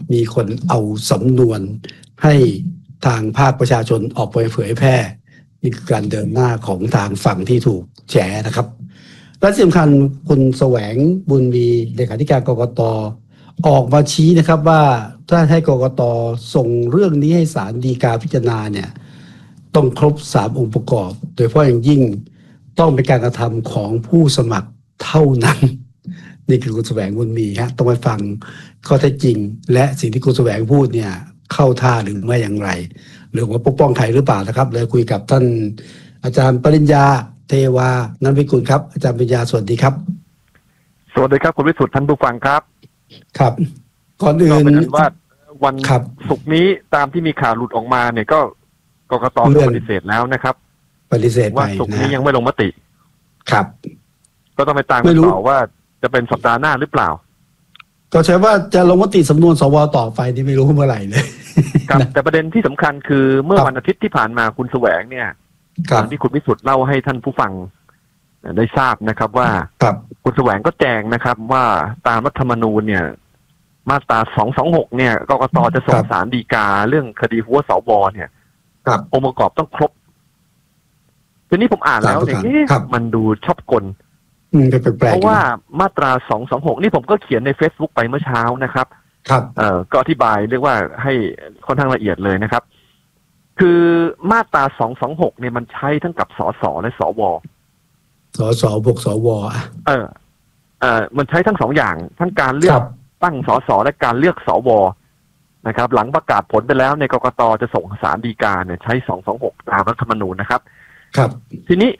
มีคนเอาสำนวนให้ทางภาคประชาชนออกไปเผยแพร่นี่คือการเดินหน้าของทางฝั่งที่ถูกแฉนะครับและที่สำคัญคุณแสวงบุญมีเลขาธิการกกต.ออกมาชี้นะครับว่าถ้าให้กกต.ส่งเรื่องนี้ให้ศาลฎีกาพิจารณาเนี่ยต้องครบ3องค์ประกอบโดยเฉพาะอย่างยิ่งต้องเป็นการกระทำของผู้สมัครเท่านั้นนี่คือคุณแสวงบุญมีฮะต้องไปฟังข้อเท็จจริงและสิ่งที่คุณแสวงพูดเนี่ยเข้าท่าหรือไม่อย่างไรหรือว่าปกป้องใครหรือเปล่านะครับเลยคุยกับท่านอาจารย์ปริญญาเทวานันวิกุลครับอาจารย์ปริญญาสวัสดีครับสวัสดีครับคุณวิสุทธิ์ท่านผู้ฟังครับครับก่อนอื่นว่าวันศุกร์นี้ตามที่มีข่าวหลุดออกมาเนี่ยก็กกต.ปฏิเสธแล้วนะครับปฏิเสธว่าศุกร์นี้ยังไม่ลงมติครับก็ต้องไปตามกันต่อว่าจะเป็นสัปดาห์หน้าหรือเปล่าก็ใช่ว่าจะลงมติสำนวนสว.ต่อไปนี่ไม่รู้เมื่อไหร่เลยครับแต่ประเด็นที่สำคัญคือเมื่อวันอาทิตย์ที่ผ่านมาคุณแสวงเนี่ยที่คุณวิสุทธิ์เล่าให้ท่านผู้ฟังได้ทราบนะครับว่าคุณแสวงก็แจ้งนะครับว่าตามรัฐธรรมนูญเนี่ยมาตรา226เนี่ยกกต.จะส่งศาลฎีกาเรื่องคดีหัวสว.เนี่ยองค์ประกอบต้องครบทีนี้ผมอ่านแล้วเนี่ยมันดูชอบกลเพราะว่ามาตรา226นี่ผมก็เขียนใน Facebook ไปเมื่อเช้านะครับก็อธิบายเรียกว่าให้ค่อนข้างละเอียดเลยนะครับคือมาตรา226เนี่ยมันใช้ทั้งกับสสและสวสสบวกสวมันใช้ทั้งสองอย่างทั้งการเลือกตั้งสสและการเลือกสวนะครับหลังประกาศผลไปแล้วในกกต.จะส่งศาลฎีกาเนี่ยใช้226ตามรัฐธรรมนูญนะครับทีนี้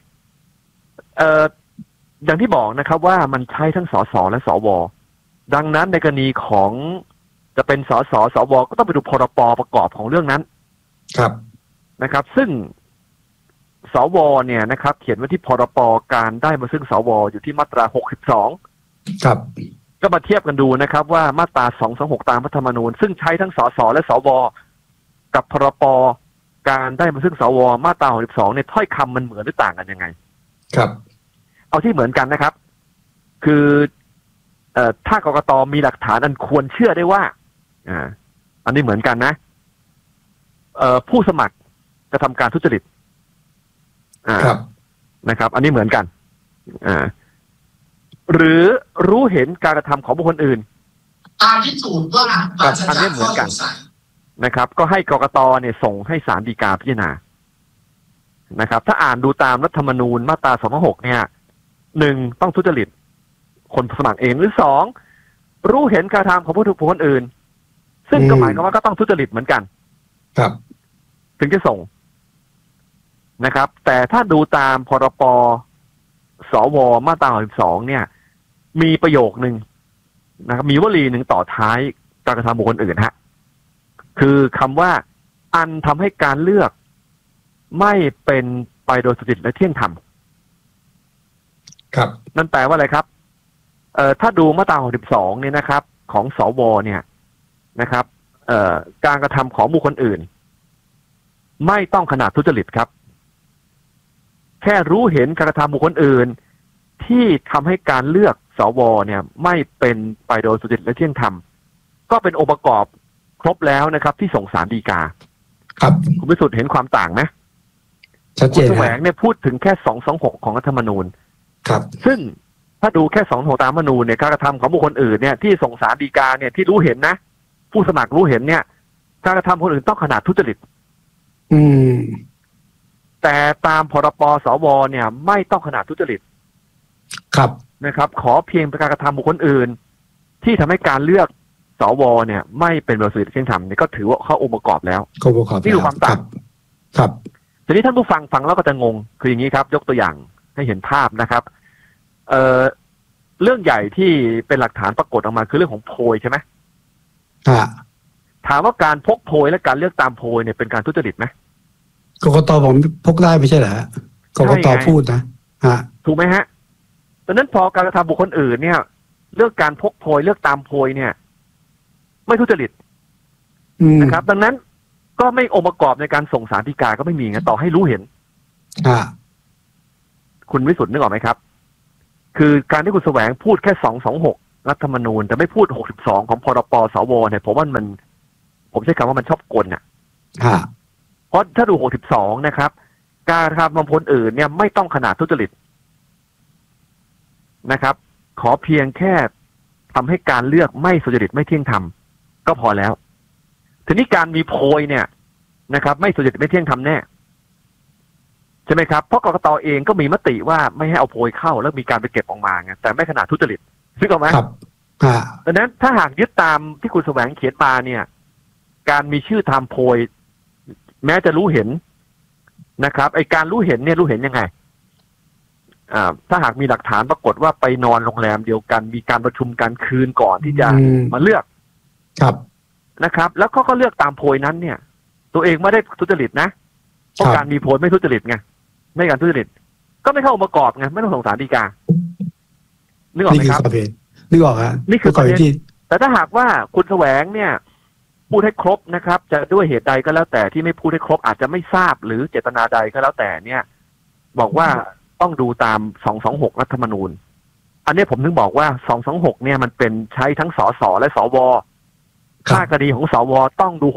อย่างที่บอกนะครับว่ามันใช้ทั้งสสและสวดังนั้นในกรณีของจะเป็นสสสวก็ต้องไปดูพรบประกอบของเรื่องนั้นนะครับซึ่งสวเนี่ยนะครับเขียนไว้ที่พรบการได้มาซึ่งสวอยู่ที่มาตรา62ก็มาเทียบกันดูนะครับว่ามาตรา226ตามรัฐธรรมนูญซึ่งใช้ทั้งสสและสวกับพรบการได้มาซึ่งสวมาตรา62เนี่ยถ้อยคำมันเหมือนหรือต่างกันยังไงเอาที่เหมือนกันนะครับคือถ้ากกต.มีหลักฐานอันควรเชื่อได้ว่าอันนี้เหมือนกันนะผู้สมัครกระทำการทุจริตนะครับอันนี้เหมือนกันหรือรู้เห็นการกระทำของบุคคลอื่นตามที่ถูกว่าอันนี้เหมือนกันนะครับก็ให้กกต.เนี่ยส่งให้ศาลฎีกาพิจารณานะครับถ้าอ่านดูตามรัฐธรรมนูญมาตรา226เนี่ย1ต้องทุจริตคนสมัครเองหรือ2รู้เห็นการกระทำของผู้ถูกบุคคลอื่นซึ่งก็หมายความว่าก็ต้องทุจริตเหมือนกันถึงจะส่งนะครับแต่ถ้าดูตามพรบสวมาตรา62เนี่ยมีประโยคนึงนะครับมีวลีหนึ่งต่อท้ายการกระทำบุคคลอื่นฮะคือคำว่าอันทำให้การเลือกไม่เป็นไปโดยสุจริตและเที่ยงธรรมนั่นแปลว่าอะไรครับถ้าดูมาตรา62เนี่ยนะครับของสวเนี่ยนะครับการกระทำของบุคคลอื่นไม่ต้องขนาดทุจริตครับแค่รู้เห็นการกระทำบุคคลอื่นที่ทำให้การเลือกสวเนี่ยไม่เป็นไปโดยสุจริตและเที่ยงธรรมก็เป็นองค์ประกอบครบแล้วนะครับที่ส่งศาลฎีกาคุณวิสุทธิ์เห็นความต่างไหมคุณแสวงเนี่ยพูดถึงแค่226ของรัฐธรรมนูญซึ่งถ้าดูแค่226ตามรัฐธรรมนูญเนี่ยการกระทำของบุคคลอื่นเนี่ยที่ส่งศาลฎีกาเนี่ยที่รู้เห็นนะผู้สมัครรู้เห็นเนี่ยการกระทำคนอื่นต้องขนาดทุจริตแต่ตามพรบสวเนี่ยไม่ต้องขนาดทุจริตนะครับขอเพียงเป็นการกระทำบุคคลอื่นที่ทำให้การเลือกสวเนี่ยไม่เป็นบริสุทธิ์เที่ยงธรรมนี่ก็ถือว่าเข้าองค์ประกอบแล้วนี่คือความต่างทีนี้ท่านผู้ฟังแล้วก็จะงงคืออย่างนี้ครับยกตัวอย่างให้เห็นภาพนะครับเรื่องใหญ่ที่เป็นหลักฐานปรากฏออกมาคือเรื่องของโพยใช่ไหมถามว่าการพกโพยและการเลือกตามโพยเนี่ยเป็นการทุจริตไหมกกต.บอกพกได้ไม่ใช่เหรอกกต.พูดนะถูกไหมฮะดังนั้นพอการกระทำบุคคลอื่นเนี่ยเลือกการพกโพยเลือกตามโพยเนี่ยไม่ทุจริตนะครับดังนั้นก็ไม่องค์ประกอบในการส่งศาลฎีกาก็ไม่มีงั้นต่อให้รู้เห็นคุณวิสุทธิ์นึกออกไหมครับคือการที่คุณแสวงพูดแค่226 รัฐธรรมนูญแต่ไม่พูด62ของพรปสวเนี่ยผมว่าผมใช้คำว่ามันชอบกลน่ะเพราะถ้าดู62นะครับการกระทำของคนอื่นเนี่ยไม่ต้องขนาดทุจริตนะครับขอเพียงแค่ทำให้การเลือกไม่สุจริตไม่เที่ยงธรรมก็พอแล้วทีนี้การมีโพยเนี่ยนะครับไม่สุจริตไม่เที่ยงธรรมแน่ใช่ไหมครับเพราะกกต.เองก็มีมติว่าไม่ให้เอาโพยเข้าแล้วมีการไปเก็บออกมาไงแต่ไม่ขนาดทุจริตนึกออกไหมครับดังนั้นถ้าหากยึดตามที่คุณแสวงเขียนมาเนี่ยการมีชื่อทำโพยแม้จะรู้เห็นนะครับไอการรู้เห็นเนี่ยรู้เห็นยังไงถ้าหากมีหลักฐานปรากฏว่าไปนอนโรงแรมเดียวกันมีการประชุมกันคืนก่อนที่จะมาเลือกครับนะครับแล้วเขาก็เลือกตามโพยนั้นเนี่ยตัวเองไม่ได้ทุจริตนะเพราะการมีโพยไม่ทุจริตไงไม่การทุจริตก็ไม่เข้าองค์ประกอบไงไม่ต้องส่งศาลฎีกานึกออกไหมครับนึกออกฮะนี่คือประเด็นแต่ถ้าหากว่าคุณแสวงเนี่ยพูดให้ครบนะครับจะด้วยเหตุใดก็แล้วแต่ที่ไม่พูดให้ครบอาจจะไม่ทราบหรือเจตนาใดก็แล้วแต่เนี่ยบอกว่าต้องดูตาม226รัฐธรรมนูญอันนี้ผมถึงบอกว่า226เนี่ยมันเป็นใช้ทั้งสสและสวค่าคดีของสวต้องดู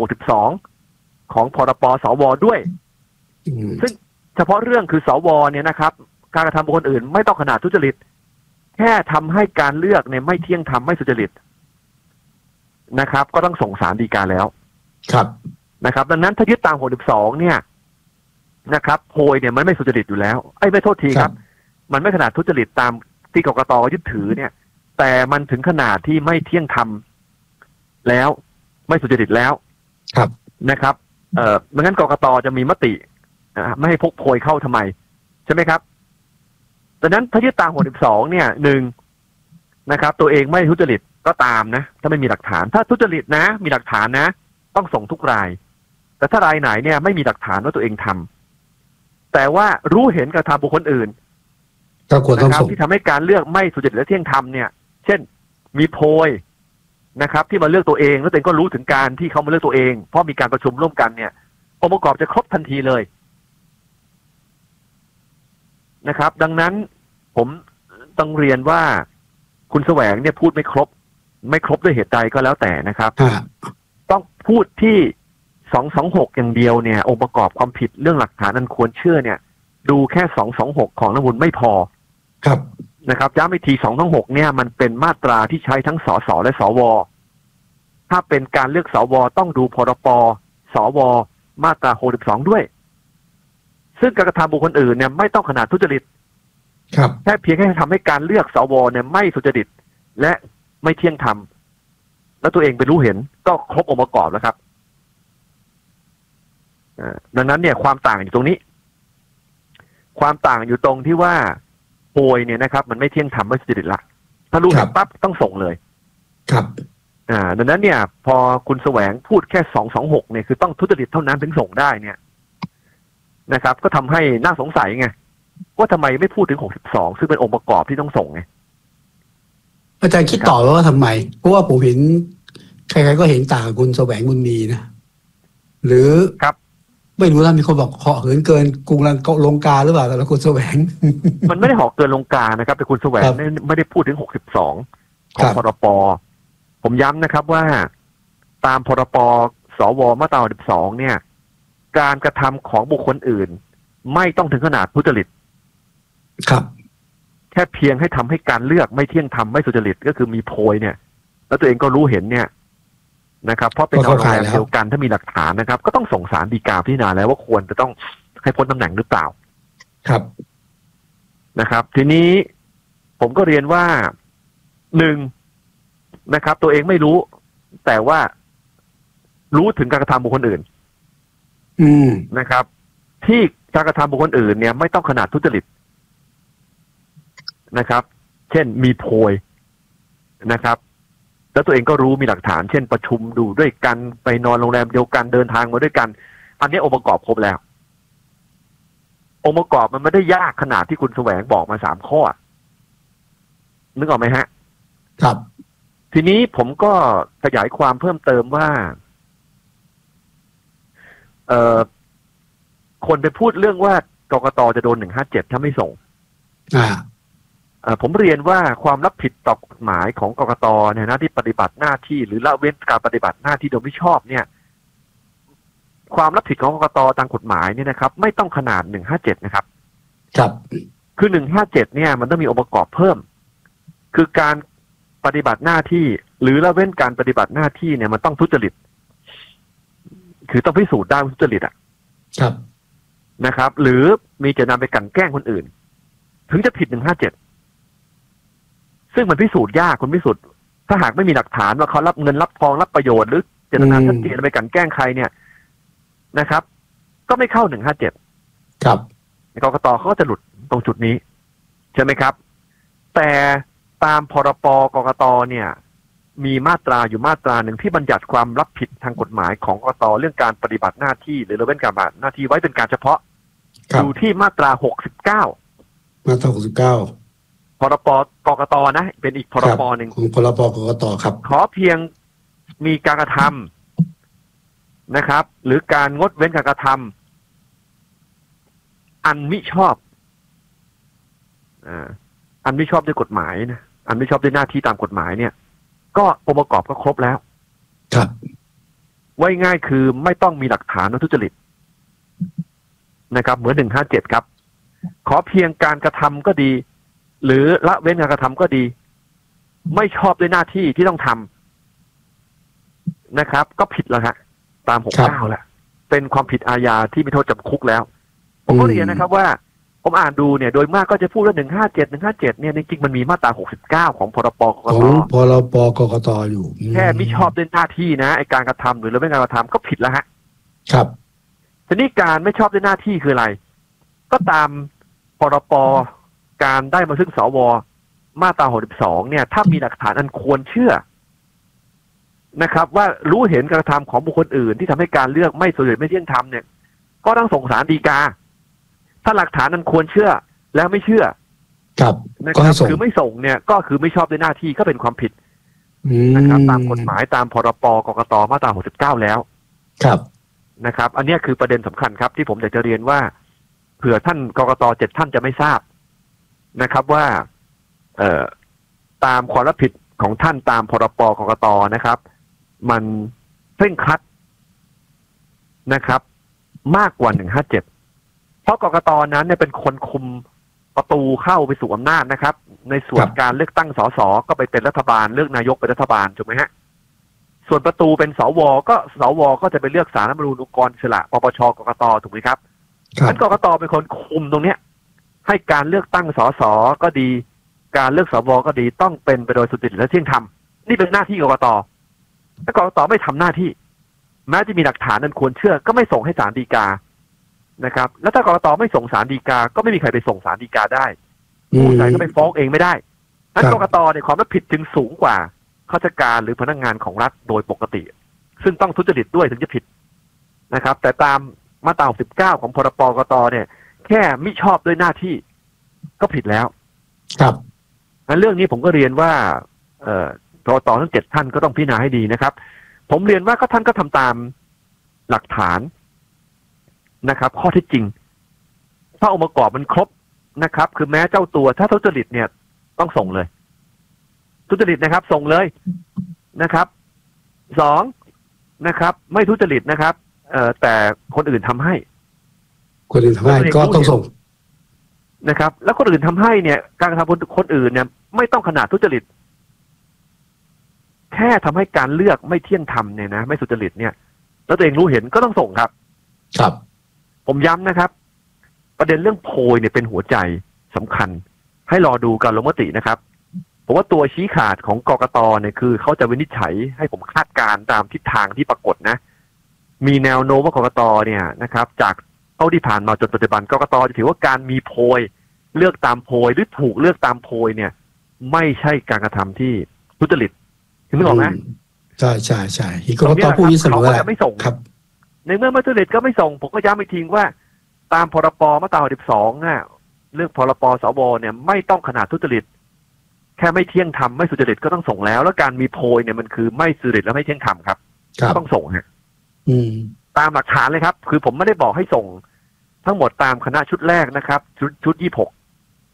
62ของพรปสวด้วยซึ่งเฉพาะเรื่องคือสวเนี่ยนะครับการกระทำบุคคลอื่นไม่ต้องขนาดทุจริตแค่ทำให้การเลือกเนี่ยไม่เที่ยงธรรมไม่สุจริตนะครับก็ต้องส่งศาลฎีกาแล้วครับนะครับดังนั้นถ้ายึดตาม62เนี่ยนะครับโพยเนี่ยมันไม่สุจริตอยู่แล้วไม่โทษทีครับมันไม่ขนาดทุจริตตามที่กกต.ยึดถือเนี่ยแต่มันถึงขนาดที่ไม่เที่ยงธรรมแล้วไม่สุจริตแล้วครับนะครับไม่งั้นกกต.จะมีมติไม่ให้พกโพยเข้าทำไมใช่ไหมครับดังนั้นถ้ายึดตาม62เนี่ยนะครับตัวเองไม่ทุจริตก็ตามนะถ้าไม่มีหลักฐานถ้าทุจริตนะมีหลักฐานนะต้องส่งทุกรายแต่ถ้ารายไหนเนี่ยไม่มีหลักฐานว่าตัวเองทำแต่ว่ารู้เห็นกระทำบุคคลอื่นก็ควรต้องส่งที่ทำให้การเลือกไม่สุจริตและเที่ยงธรรมเนี่ยเช่นมีโพยนะครับที่มาเลือกตัวเองแล้วตัวเองก็รู้ถึงการที่เขามาเลือกตัวเองเพราะมีการประชุมร่วมกันเนี่ยองค์ประกอบจะครบทันทีเลยนะครับดังนั้นผมต้องเรียนว่าคุณแสวงเนี่ยพูดไม่ครบด้วยเหตุใดก็แล้วแต่นะครับต้องพูดที่226อย่างเดียวเนี่ยองค์ประกอบความผิดเรื่องหลักฐานอันควรเชื่อเนี่ยดูแค่226ของรัฐธรรมนูญไม่พอครับนะครับย้ำอีกที226เนี่ยมันเป็นมาตราที่ใช้ทั้งสสและสวถ้าเป็นการเลือกสวต้องดูพรปสวมาตรา62ด้วยซึ่งการกระทำบุคคลอื่นเนี่ยไม่ต้องขนาดทุจริตแค่เพียงแค่ทำให้การเลือกสวเนี่ยไม่สุจริตและไม่เที่ยงธรรมแล้วตัวเองไปรู้เห็นก็ครบองค์ประกอบแล้วครับดังนั้นเนี่ยความต่างอยู่ตรงนี้ความต่างอยู่ตรงที่ว่าโพยเนี่ยนะครับมันไม่เที่ยงธรรมไม่สุจริตละถ้ารู้เห็นปั๊บต้องส่งเลยครับดังนั้นเนี่ยพอคุณแสวงพูดแค่226เนี่ยคือต้องทุจริตเท่านั้นถึงส่งได้เนี่ยนะครับก็ทำให้น่าสงสัยไงว่าทำไมไม่พูดถึง62ซึ่งเป็นองค์ประกอบที่ต้องส่งไงอาจารย์คิดต่อว่าทำไมเพราะว่าผมเห็นใครๆก็เห็นต่างกับคุณแสวงบุญมีนะหรือครับไม่รู้นะมีคนบอกเหาะเหินเกินกรุงลงกาหรือเปล่าแต่ละคุณแสวงมันไม่ได้เหาะเกินลงกานะครับแต่คุณแสวงไม่ได้พูดถึง62ของพรปผมย้ำนะครับว่าตามพรปสวมาตรา12เนี่ยการกระทำของบุคคลอื่นไม่ต้องถึงขนาดทุจริตครับแค่เพียงให้ทำให้การเลือกไม่เที่ยงธรรมไม่สุจริตก็คือมีโพยเนี่ยแล้วตัวเองก็รู้เห็นเนี่ยนะครับเพราะเป็นโรงแรมเดียวกันถ้ามีหลักฐานนะครับก็ต้องส่งศาลฎีกาพิจารณาแล้วว่าควรจะต้องให้พ้นตำแหน่งหรือเปล่าครับนะครับทีนี้ผมก็เรียนว่า1นะครับตัวเองไม่รู้แต่ว่ารู้ถึงการกระทำบุคคลอื่นนะครับที่การกระทำบุคคลอื่นเนี่ยไม่ต้องขนาดทุจริตนะครับเช่นมีโพยนะครับแล้วตัวเองก็รู้มีหลักฐานเช่นประชุมดูด้วยกันไปนอนโรงแรมเดียวกันเดินทางมาด้วยกันอันนี้องค์ประกอบครบแล้วองค์ประกอบมันไม่ได้ยากขนาดที่คุณแสวงบอกมา3ข้อนึกออกไหมฮะครับทีนี้ผมก็ขยายความเพิ่มเติมว่าคนไปพูดเรื่องว่ากกต.จะโดน157ถ้าไม่ส่งผมเรียนว่าความรับผิดต่อกฎหมายของกกตเนี่ยนะที่ปฏิบัติหน้าที่หรือละเว้นการปฏิบัติหน้าที่โดยไม่ชอบเนี่ยความรับผิดของกกตตามกฎหมายเนี่ยนะครับไม่ต้องขนาด157นะครับครับคือ157เนี่ยมันต้องมีองค์ประกอบเพิ่มคือการปฏิบัติหน้าที่หรือละเว้นการปฏิบัติหน้าที่เนี่ยมันต้องทุจริตคือต้องพิสูจน์ได้ว่าทุจริตครับนะครับหรือมีเจตนาไปกลั่นแกล้งคนอื่นถึงจะผิด157ซึ่งมันพิสูจน์ยากคุณพิสูจน์ถ้าหากไม่มีหลักฐานว่าเขารับเงินรับทองรับประโยชน์หรือเจตนาชัดเจนไปกลั่นแกล้งใครเนี่ยนะครับก็ไม่เข้า157 ครับกกตเขาก็จะหลุดตรงจุดนี้ใช่ไหมครับแต่ตามพรบกกตเนี่ยมีมาตราอยู่มาตราหนึ่งที่บัญญัติความรับผิดทางกฎหมายของกกตเรื่องการปฏิบัติหน้าที่หรือละเว้นการปฏิบัติหน้าที่ไว้เป็นการเฉพาะอยู่ที่มาตรา69 มาตรา69 พรบกกตนะเป็นอีกพรบหนึ่งของพรบกกตครับขอเพียงมีการกระทำนะครับหรือการงดเว้นการกระทำอันมิชอบอันมิชอบด้วยกฎหมายนะอันมิชอบด้วยหน้าที่ตามกฎหมายเนี่ยก็องค์ประกอบก็ครบแล้วครับไว้ง่ายคือไม่ต้องมีหลักฐานทุจริตนะครับเหมือน157ครับขอเพียงการกระทำก็ดีหรือละเว้นการกระทำก็ดีไม่ชอบด้วยหน้าที่ที่ต้องทำนะครับก็ผิดแล้วฮะตาม69แหละเป็นความผิดอาญาที่มีโทษจำคุกแล้วผมก็เรียนนะครับว่าผมอ่านดูเนี่ยโดยมากก็จะพูดว่า157เนี่ยจริงๆมันมีมาตรา69ของพรบกกตพรบกกตอยู่แค่ไม่ชอบด้วยหน้าที่นะไอการกระทำหรือละเว้นการกระทำก็ผิดแล้วฮะครับทีนี้การไม่ชอบด้วยหน้าที่คืออะไรก็ตามพรบการได้มาซึ่งสวมาตรา62เนี่ยถ้ามีหลักฐานอันควรเชื่อนะครับว่ารู้เห็นการกระทำของบุคคลอื่นที่ทำให้การเลือกไม่สุจริตไม่เที่ยงธรรมเนี่ยก็ต้องส่งศาลฎีกาถ้าหลักฐานนั้นควรเชื่อแล้วไม่เชื่อครับนะครับคือไม่ส่งเนี่ยก็คือไม่ชอบด้วยหน้าที่ก็เป็นความผิดนะครับตามกฎหมายตามพรบกกตมาตรา69แล้วครับนะครับอันนี้คือประเด็นสำคัญครับที่ผมอยากจะเรียนว่าเผื่อท่านกกต7ท่านจะไม่ทราบนะครับว่าตามความรับผิดของท่านตามพรบกกตนะครับมันเคร่งครัดนะครับมากกว่า157เพราะกกตนั้นเนี่ยเป็นคนคุมประตูเข้าไปสู่อำนาจนะครับในส่วนการเลือกตั้งสสก็ไปเป็นรัฐบาลเลือกนายกเป็นรัฐบาลถูกไหมฮะส่วนประตูเป็นสวก็จะไปเลือกศาลรัฐธรรมนูญองค์กรอิสระปปชกกตถูกไหมครับงั้นกกตเป็นคนคุมตรงเนี้ยให้การเลือกตั้งสสก็ดีการเลือกสวก็ดีต้องเป็นไปโดยสุจริตและเที่ยงธรรมนี่เป็นหน้าที่กกตถ้ากกตไม่ทำหน้าที่แม้จะมีหลักฐานนั้นควรเชื่อก็ไม่ส่งให้ศาลฎีกานะครับแล้วถ้ากกตไม่ส่งศาลฎีกาก็ไม่มีใครไปส่งศาลฎีกาได้ผู้ใดก็ไปฟ้องเองไม่ได้นั้นกกตในความรับผิดจึงสูงกว่าข้าราชการหรือพนักงานของรัฐโดยปกติซึ่งต้องทุจริตด้วยถึงจะผิดนะครับแต่ตามมาตรา69ของพรบกกตเนี่ยแค่มิชอบด้วยหน้าที่ก็ผิดแล้วครับงั้นเรื่องนี้ผมก็เรียนว่ากกตทั้ง7ท่านก็ต้องพิจารณาให้ดีนะครับผมเรียนว่าท่านก็ทำตามหลักฐานนะครับข้อเท็จจริงถ้าองค์ประกอบมันครบนะครับคือแม้เจ้าตัวถ้าทุจริตเนี่ยต้องส่งเลยทุจริตนะครับส่งเลยนะครับ2นะครับไม่ทุจริตนะครับแต่คนอื่นทำให้คนอื่นทำให้ก็ต้องส่งนะครับแล้วคนอื่นทำให้เนี่ยการกระทำคนอื่นเนี่ยไม่ต้องขนาดทุจริตแค่ทำให้การเลือกไม่เที่ยงธรรมเนี่ยนะไม่สุจริตเนี่ยแล้วตัวเองรู้เห็นก็ต้องส่งครับครับผมย้ำนะครับประเด็นเรื่องโพยเนี่ยเป็นหัวใจสำคัญให้รอดูการลงมตินะครับผมว่าตัวชี้ขาดของกกตเนี่ยคือเขาจะวินิจฉัยให้ผมคาดการณ์ตามทิศทางที่ปรากฏนะมีแนวโน้มว่ากกตเนี่ยนะครับจากเท่าที่ผ่านมาจนปัจจุบันกกตจะถือว่าการมีโพยเลือกตามโพยหรือถูกเลือกตามโพยเนี่ยไม่ใช่การกระทำที่ทุจริตนึกออกไหมใช่ใช่ใช่กกตผู้นี้เสมอแหละไม่ส่งครับในเมื่อไม่ทุจริตก็ไม่ส่งผมก็ย้ำอีกทีว่าตามพรบมาตรา12น่ะเรื่องพรบสวเนี่ยไม่ต้องขนาดทุจริตแค่ไม่เที่ยงธรรมไม่สุจริตก็ต้องส่งแล้วแล้วการมีโพยเนี่ยมันคือไม่สุจริตและไม่เที่ยงธรรมครับก็ต้องส่งฮะตามหลักฐานเลยครับคือผมไม่ได้บอกให้ส่งทั้งหมดตามคณะชุดแรกนะครับชุด26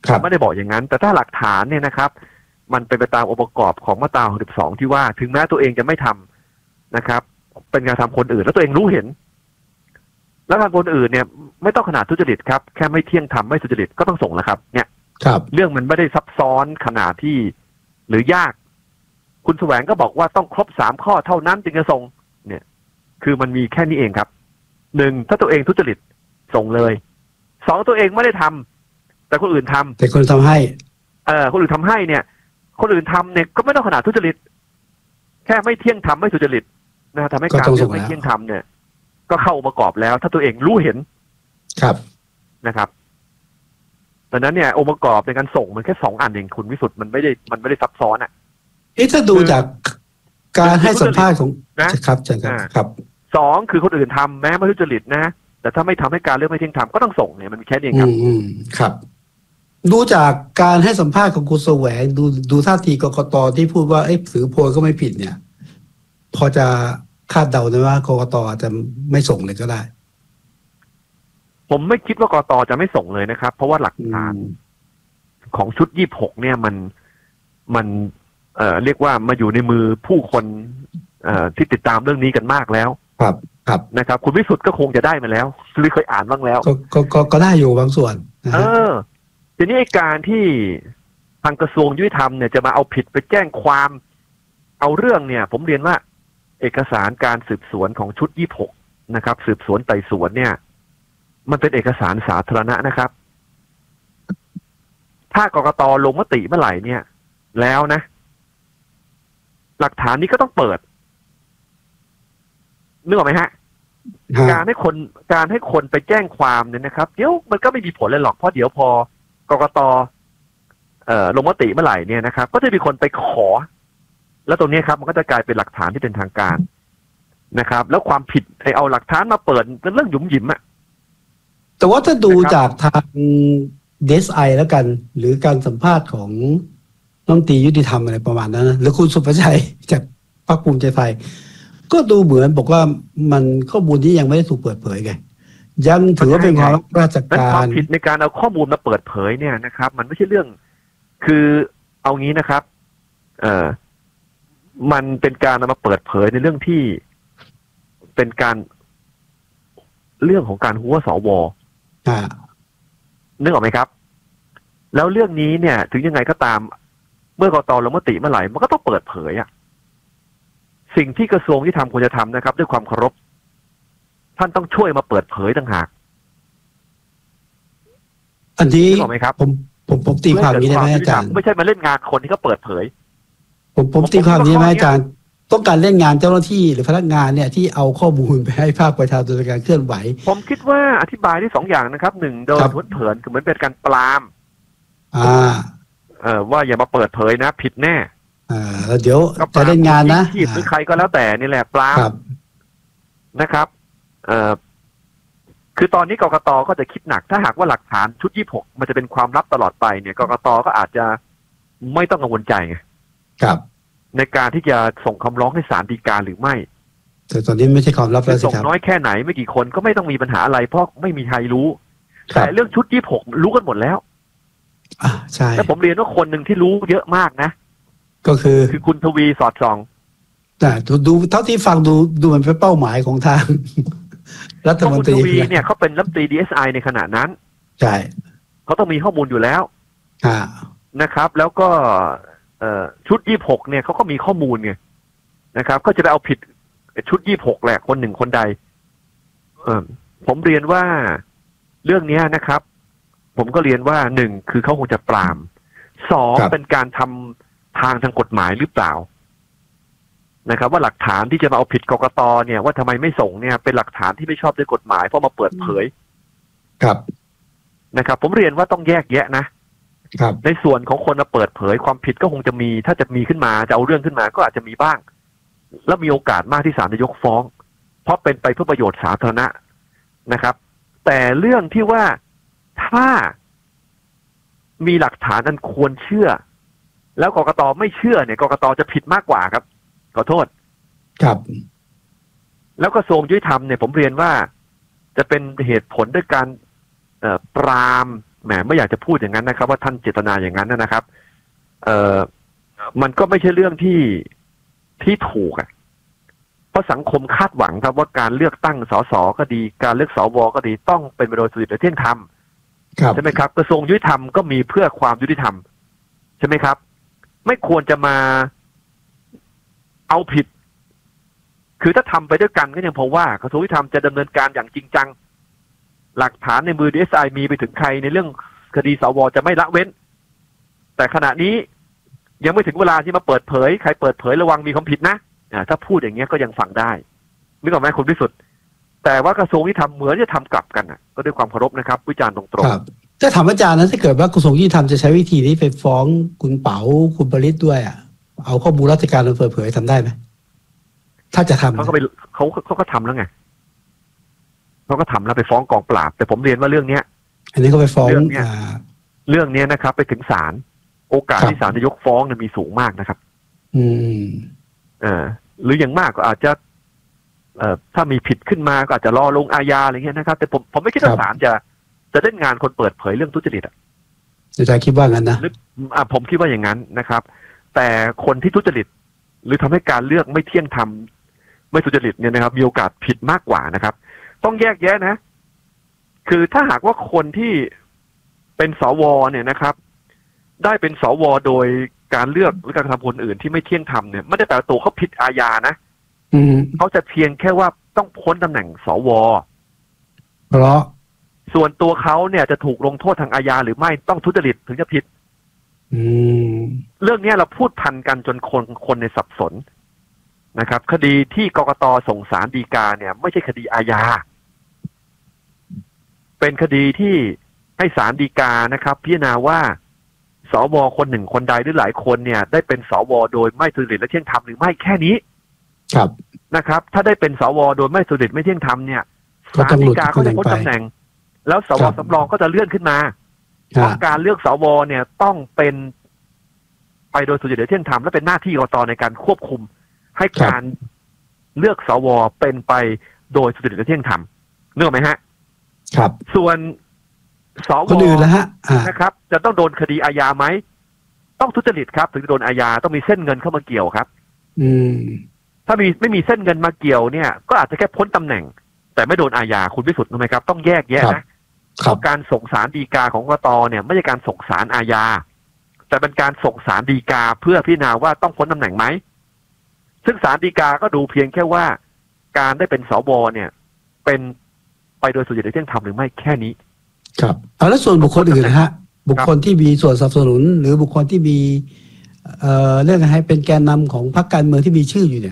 ไม่ได้บอกอย่างนั้นแต่ถ้าหลักฐานเนี่ยนะครับมันเป็นไปตามองค์ประกอบของมาตรา62ที่ว่าถึงแม้ตัวเองจะไม่ทำนะครับเป็นการทำคนอื่นแล้วตัวเองรู้เห็นแล้วทางคนอื่นเนี่ยไม่ต้องขนาดทุจริตครับแค่ไม่เที่ยงธรรมไม่สุจริตก็ต้องส่งแล้วครับเนี่ยเรื่องมันไม่ได้ซับซ้อนขนาดที่หรือยากคุณแสวงก็บอกว่าต้องครบ3ข้อเท่านั้นจึงจะส่งเนี่ยคือมันมีแค่นี้เองครับ1ถ้าตัวเองทุจริตส่งเลย2ตัวเองไม่ได้ทำแต่คนอื่นทำแต่คนทำให้คนอื่นทำให้เนี่ยคนอื่นทำเนี่ยก็ไม่ต้องขนาดทุจริตแค่ไม่เที่ยงธรรมไม่สุจริตนะทำให้การเรื่องไม่เที่ยงธรรมเนี่ยก็เข้าองค์ประกอบแล้วถ้าตัวเองรู้เห็นครับนะครับดังนั้นเนี่ยองค์ประกอบในการส่งมันแค่2 อันเองคุณวิสุทธ์มันไม่ได้ซับซ้อนอ่ะถ้าดูจากการให้สัมภาษณ์ของนะครับอาจารย์ครับ 2คือคนอื่นทำแม้ไม่ทุจริตนะแต่ถ้าไม่ทำให้การเรื่องไม่เที่ยงธรรมก็ต้องส่งเนี่ยมันมีแค่นี้ครับครับดูจากการให้สัมภาษณ์ของคุณแสวงดูท่าทีกกต.ที่พูดว่าถือโพยก็ไม่ผิดเนี่ยพอจะคาดเดาได้ว่ากกต.จะไม่ส่งเลยก็ได้ผมไม่คิดว่ากกต.จะไม่ส่งเลยนะครับเพราะว่าหลักฐานของชุด26เนี่ยมันเรียกว่ามาอยู่ในมือผู้คนที่ติดตามเรื่องนี้กันมากแล้วครับนะครับคุณวิสุทธ์ก็คงจะได้มาแล้วหรือเคยอ่านบ้างแล้วก็ได้อยู่บางส่วนทีนี้การที่ทางกระทรวงยุติธรรมเนี่ยจะมาเอาผิดไปแจ้งความเอาเรื่องเนี่ยผมเรียนว่าเอกสารการสืบสวนของชุด26นะครับสืบสวนไต่สวนเนี่ยมันเป็นเอกสารสาธารณะนะครับถ้ากกต.ลงมติเมื่อไหร่เนี่ยแล้วนะหลักฐานนี้ก็ต้องเปิดนึกออกไหมฮะการให้คนไปแจ้งความเนี่ยนะครับเดี๋ยวมันก็ไม่มีผลเลยหรอกเพราะเดี๋ยวพอกกต.ลงมติเมื่อไหร่เนี่ยนะครับก็จะมีคนไปขอแล้วตรงนี้ครับมันก็จะกลายเป็นหลักฐานที่เป็นทางการนะครับแล้วความผิดเอาหลักฐานมาเปิดเป็นเรื่องหยุมหยิมอะแต่ว่าถ้าดูจากทาง DSI แล้วกันหรือการสัมภาษณ์ของรัฐมนตรียุติธรรมอะไรประมาณนั้นหรือคุณสุภชัยจากพรรคภูมิใจไทยก็ดูเหมือนบอกว่ามันข้อมูลที่ยังไม่ได้ถูกเปิดเผยไงยังถือว่าเป็นความราชการความผิดในการเอาข้อมูลมาเปิดเผยเนี่ยนะครับมันไม่ใช่เรื่องคือเอางี้นะครับมันเป็นการนำมาเปิดเผยในเรื่องที่เป็นการเรื่องของการหัวสว.นึกออกไหมครับแล้วเรื่องนี้เนี่ยถึงยังไงก็ตามเมื่อกต.ลงมติเมื่อไหร่มันก็ต้องเปิดเผยอะสิ่งที่กระทรวงยุติธรรมควรจะทำนะครับด้วยความเคารพท่านต้องช่วยมาเปิดเผยต่างหากอันนี้นึกออกไหมครับผมตีความนี้ได้ไหมอาจารย์ไม่ใช่มาเล่นงานคนที่เขาเปิดเผยผมตีความนี้ไหมอาจารย์ต้องการเล่นงานเจ้าหน้าที่หรือพนักงานเนี่ยที่เอาข้อมูลไปให้ภาคประชาชนในการเคลื่อนไหวผมคิดว่าอธิบายได้2 อย่างนะครับ1โดยทุจเผินคือเหมือนเป็นการปรามว่าอย่ามาเปิดเผยนะผิดแน่แล้วเดี๋ยวจะเล่นงานนะหรือใครก็แล้วแต่นี่แหละปรามนะครับคือตอนนี้กกต.ก็จะคิดหนักถ้าหากว่าหลักฐานชุด26มันจะเป็นความลับตลอดไปเนี่ยกกต.ก็อาจจะไม่ต้องกังวลใจไงครับในการที่จะส่งคำร้องให้ศาลฎีกาหรือไม่แต่ตอนนี้ไม่ใช่ความลับแล้วสิครับส่งน้อยแค่ไหนไม่กี่คนก็ไม่ต้องมีปัญหาอะไรเพราะไม่มีใครรู้แต่เรื่องชุด26รู้กันหมดแล้วใช่แล้วผมเรียนว่าคนหนึ่งที่รู้เยอะมากนะก็คือคุณทวีสอดส่องแต่ดูเท่าที่ฟังดูมันเป็นเป้าหมายของทางรัฐมนตรีคุณทวีเนี่ยเขาเป็นรัฐมนตรี DSI ในขณะนั้นใช่เขาต้องมีข้อมูลอยู่แล้วนะครับแล้วก็ชุด26เนี่ยเขาก็มีข้อมูลไงนะครับก็จะไปเอาผิดชุด26แหละคนหนึ่งคนใดผมเรียนว่าเรื่องนี้นะครับผมก็เรียนว่า1คือเขาคงจะปราม2เป็นการทำทางกฎหมายหรือเปล่านะครับว่าหลักฐานที่จะมาเอาผิดกกต.เนี่ยว่าทำไมไม่ส่งเนี่ยเป็นหลักฐานที่ไม่ชอบด้วยกฎหมายเพราะมาเปิดเผยนะครับผมเรียนว่าต้องแยกแยะนะในส่วนของคนมาเปิดเผยความผิดก็คงจะมีถ้าจะมีขึ้นมาจะเอาเรื่องขึ้นมาก็อาจจะมีบ้างแล้วมีโอกาสมากที่ศาลจะยกฟ้องเพราะเป็นไปเพื่อประโยชน์สาธารณะนะครับแต่เรื่องที่ว่าถ้ามีหลักฐานอันควรเชื่อแล้วกกต.ไม่เชื่อเนี่ยกกต.จะผิดมากกว่าครับขอโทษครับแล้วกระทรวงยุติธรรมเนี่ยผมเรียนว่าจะเป็นเหตุผลด้วยการปรามหมไม่อยากจะพูดอย่างนั้นนะครับว่าท่านเจตนาอย่างนั้นนะครับมันก็ไม่ใช่เรื่องที่ถูกเพราะสังคมคาดหวังครับว่าการเลือกตั้งสสก็ดีการเลือกสวก็ดีต้องเป็นไปโดยสุจริตและเที่ยงธรรมใช่ไหมครับกระทรวงยุติธรรมก็มีเพื่อความยุติธรรมใช่ไหมครับไม่ควรจะมาเอาผิดคือถ้าทำไปด้วยกันก็ยังพอว่ากระทรวงยุติธรรมจะดำเนินการอย่างจริงจังหลักฐานในมือ DSI มีไปถึงใครในเรื่องคดีสวจะไม่ละเว้นแต่ขณะนี้ยังไม่ถึงเวลาที่มาเปิดเผยใครเปิดเผยระวังมีความผิดนะถ้าพูดอย่างเงี้ยก็ยังฟังได้นึกออกไหมคุณพิสุทธิ์แต่ว่ากระทรวงยุติธรรมเหมือนจะทำกลับกันก็ด้วยความเคารพนะครับวิจารณ์ตรงๆถ้าถามอาจารย์นะถ้าเกิดว่ากระทรวงยุติธรรมจะใช้วิธีนี้ไปฟ้องคุณเป๋าคุณปริศด้วยเอาข้อมูลราชการมาเปิดเผยทำได้ไหมถ้าจะทำเขาก็ทำแล้วไงเขาก็ทำแล้วไปฟ้องกองปราบแต่ผมเรียนว่าเรื่องเนี้ยอันนี้ก็ไปฟ้องเรื่องนี้นะครับไปถึงศาลโอกาสที่ศาลจะยกฟ้องมีสูงมากนะครับหรืออย่างมากก็อาจจะถ้ามีผิดขึ้นมาก็อาจจะรอลงอาญาอะไรเงี้ยนะครับแต่ผมไม่คิดว่าศาลจะเล่นงานคนเปิดเผยเรื่องทุจริตอาจารย์คิดว่างั้นนะผมคิดว่าอย่างนั้นนะครับแต่คนที่ทุจริตหรือทำให้การเลือกไม่เที่ยงธรรมไม่สุจริตเนี่ยนะครับมีโอกาสผิดมากกว่านะครับต้องแยกแยะนะคือถ้าหากว่าคนที่เป็นสวเนี่ยนะครับได้เป็นสวโดยการเลือกหรือการกระทำคนอื่นที่ไม่เที่ยงธรรมเนี่ยไม่ได้แปลว่าตัวเขาผิดอาญานะเขาจะเพียงแค่ว่าต้องพ้นตำแหน่งสวเพราะส่วนตัวเขาเนี่ยจะถูกลงโทษทางอาญาหรือไม่ต้องทุจริตถึงจะผิดเรื่องนี้เราพูดพันกันจนคนในสับสนนะครับคดีที่กกต.ส่งศาลฎีกาเนี่ยไม่ใช่คดีอาญาเป็นคดีที่ให้ศาลฎีกานะครับพิจารณาว่าสวคนหนึ่งคนใดหรือหลายคนเนี่ยได้เป็นสวโดยไม่สุจริตและเที่ยงธรรมหรือไม่แค่นี้ครับนะครับถ้าได้เป็นสวโดยไม่สุจริตไม่เที่ยงธรรมเนี่ยศาลฎีกาก็จะพ้นตำแหน่งแล้วสวสำรองก็จะเลื่อนขึ้นมาเพราะการเลือกสวเนี่ยต้องเป็นไปโดยสุจริตและเที่ยงธรรมและเป็นหน้าที่กกต.ในการควบคุมให้การเลือกสวเป็นไปโดยสุจริตและเที่ยงธรรมนึกออกไหมฮะครับส่วนสวคนอื่นแล้วฮะนะครับจะต้องโดนคดีอาญาไหมต้องทุจริตครับถึงจะโดนอาญาต้องมีเส้นเงินเข้ามาเกี่ยวครับถ้าไม่มีเส้นเงินมาเกี่ยวเนี่ยก็อาจจะแค่พ้นตำแหน่งแต่ไม่โดนอาญาคุณพิสุทธิ์รู้ไหมครับต้องแยกแยะนะการส่งศาลฎีกาของกกต.เนี่ยไม่ใช่การส่งศาลอาญาแต่เป็นการส่งศาลฎีกาเพื่อพิจารณาว่าต้องพ้นตำแหน่งไหมซึ่งศาลฎีกาก็ดูเพียงแค่ว่าการได้เป็นสวเนี่ยเป็นไปโดยสุจริตและเที่ยงธรรมหรือไม่แค่นี้ครับแล้วส่วนบุคคลอื่นนะฮะบุคคลที่มีส่วนสนับสนุนหรือบุคคลที่มีเรื่องให้เป็นแกนนำของพรรคการเมืองที่มีชื่ออยู่เนี่ย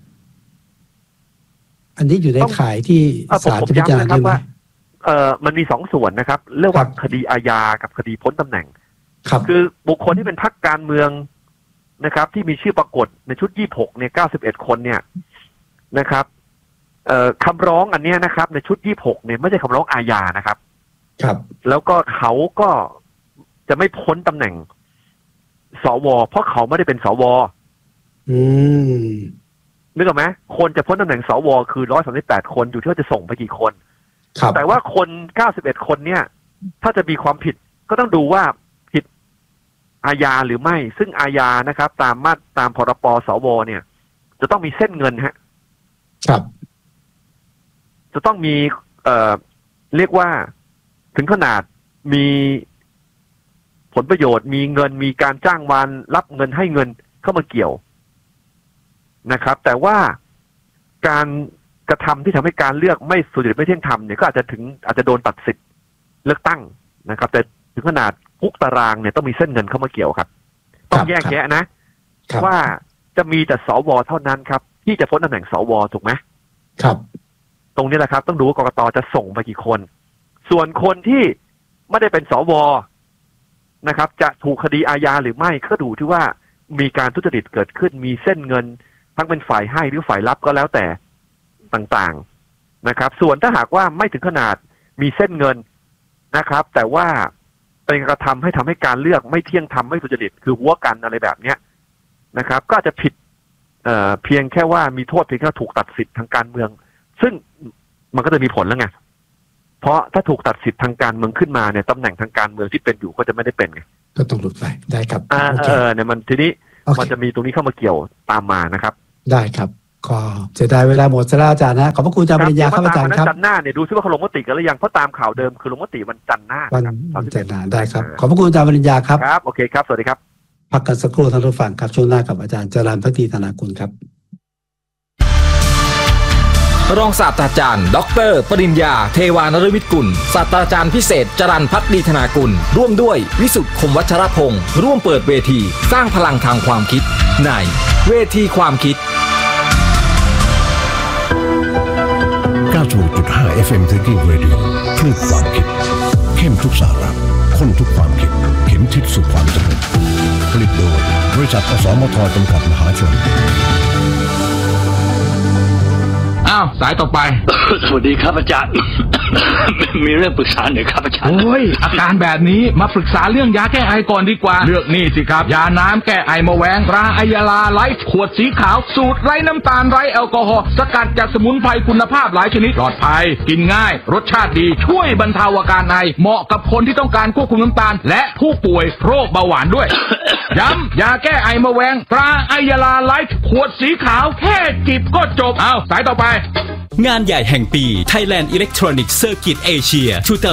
อันนี้อยู่ในข่ายที่ศาลจะพิจารณาได้ไหมมันมีสองส่วนนะครับเรื่องว่าคดีอาญากับคดีพ้นตำแหน่งคือบุคคลที่เป็นพรรคการเมืองนะครับที่มีชื่อปรากฏในชุด26เนี่ย91คนเนี่ยนะครับคำร้องอันนี้นะครับในชุด26เนี่ยไม่ใช่คำร้องอาญานะครับครับแล้วก็เขาก็จะไม่พ้นตำแหน่งสวเพราะเขาไม่ได้เป็นสวนึกออกไหมคนจะพ้นตำแหน่งสวคือ138คนอยู่ที่ว่าจะส่งไปกี่คนแต่ว่าคน91คนเนี่ยถ้าจะมีความผิดก็ต้องดูว่าผิดอาญาหรือไม่ซึ่งอาญานะครับตามพรป.สวเนี่ยจะต้องมีเส้นเงินฮะครับจะต้องมีเรียกว่าถึงขนาดมีผลประโยชน์มีเงินมีการจ้างวานรับเงินให้เงินเข้ามาเกี่ยวนะครับแต่ว่าการกระทำที่ทำให้การเลือกไม่สุจริตไม่เที่ยงธรรมเนี่ยก็อาจจะโดนตัดสิทธิ์เลือกตั้งนะครับแต่ถึงขนาดคุกตารางเนี่ยต้องมีเส้นเงินเข้ามาเกี่ยวครับต้องแยกแยะนะว่าจะมีแต่สวเท่านั้นครับที่จะพ้นตำแหน่งสวถูกไหมครับตรงนี้แหละครับต้องดูว่ากกต.จะส่งไปกี่คนส่วนคนที่ไม่ได้เป็นสวนะครับจะถูกคดีอาญาหรือไม่ก็ดูที่ว่ามีการทุจริตเกิดขึ้นมีเส้นเงินทั้งเป็นฝ่ายให้หรือฝ่ายรับก็แล้วแต่ต่างๆนะครับส่วนถ้าหากว่าไม่ถึงขนาดมีเส้นเงินนะครับแต่ว่าเป็นกระทำให้การเลือกไม่เที่ยงธรรมไม่สุจริตคือหัวกันอะไรแบบเนี้ยนะครับก็จะผิดเพียงแค่ว่ามีโทษเพียงแค่ถูกตัดสิทธิ์ทางการเมืองซึ่งมันก็จะมีผลแล้วไงเพราะถ้าถูกตัดสิทธิ์ทางการเมืองขึ้นมาเนี่ยตำแหน่งทางการเมืองที่เป็นอยู่ก็จะไม่ได้เป็นไงก็ต้องหลุดไปได้ครับเนี่ยมันทีนี้มันจะมีตรงนี้เข้ามาเกี่ยวตามมานะครับได้ครับก็เสียดายเวลาหมดซะแล้วอาจารย์นะขอบพระคุณอาจารย์ปริญญาครับอาจารย์ครับจันทร์หน้าเนี่ยดูซิว่าเขาลงมติกันหรือยังเพราะตามข่าวเดิมคือลงมติวันจันทร์หน้าวันจันทร์หน้าได้ครับขอบพระคุณอาจารย์ปริญญาครับครับโอเคครับสวัสดีครับพักกันสักครู่ท่านผู้ฟังครับช่วงหน้ากับอาจารย์จรัญ ภักดีธนากุลครับรองศาสตราจารย์ดร.ปริญญาเทวานฤมิตกุลศาสตราจารย์พิเศษจรัญ ภักดีธนากุลร่วมด้วยวิสุทธิ์คมวัชรพงศ์ร่วมเปิดเวทีสร้างพลังทางความคิดในเวทีความคิด 96.5 FM Thinking Radio คลื่นความคิดเข้มทุกสาระข้นทุกความคิดเข็มทิศสู่ความสำเร็จผลิตโดยบริษัทอสมทจำกัดมหาชนสายต่อไปสวัสดีครับอาจารย์ มีเรื่องปรึกษาหน่อยครับอาจารย์โอ้ยอาการแบบนี้มาปรึกษาเรื่องยาแก้ไอก่อนดีกว่าเลือกนี่สิครับยาน้ำแก้ไอมะแวงตราไอยาลาไลฟ์ขวดสีขาวสูตรไร้น้ำตาลไร้แอลกอฮอล์สกัดจากสมุนไพรคุณภาพหลายชนิดปลอดภัยกินง่ายรสชาติดีช่วยบรรเทาอาการไอเหมาะกับคนที่ต้องการควบคุมน้ำตาลและผู้ป่วยโรคเบาหวานด้วย ย้ำยาแก้ไอมะแวงตราไอยาลาไลฟ์ขวดสีขาวแค่จิบก็จบสายต่อไปงานใหญ่แห่งปี Thailand Electronic Circuit Asia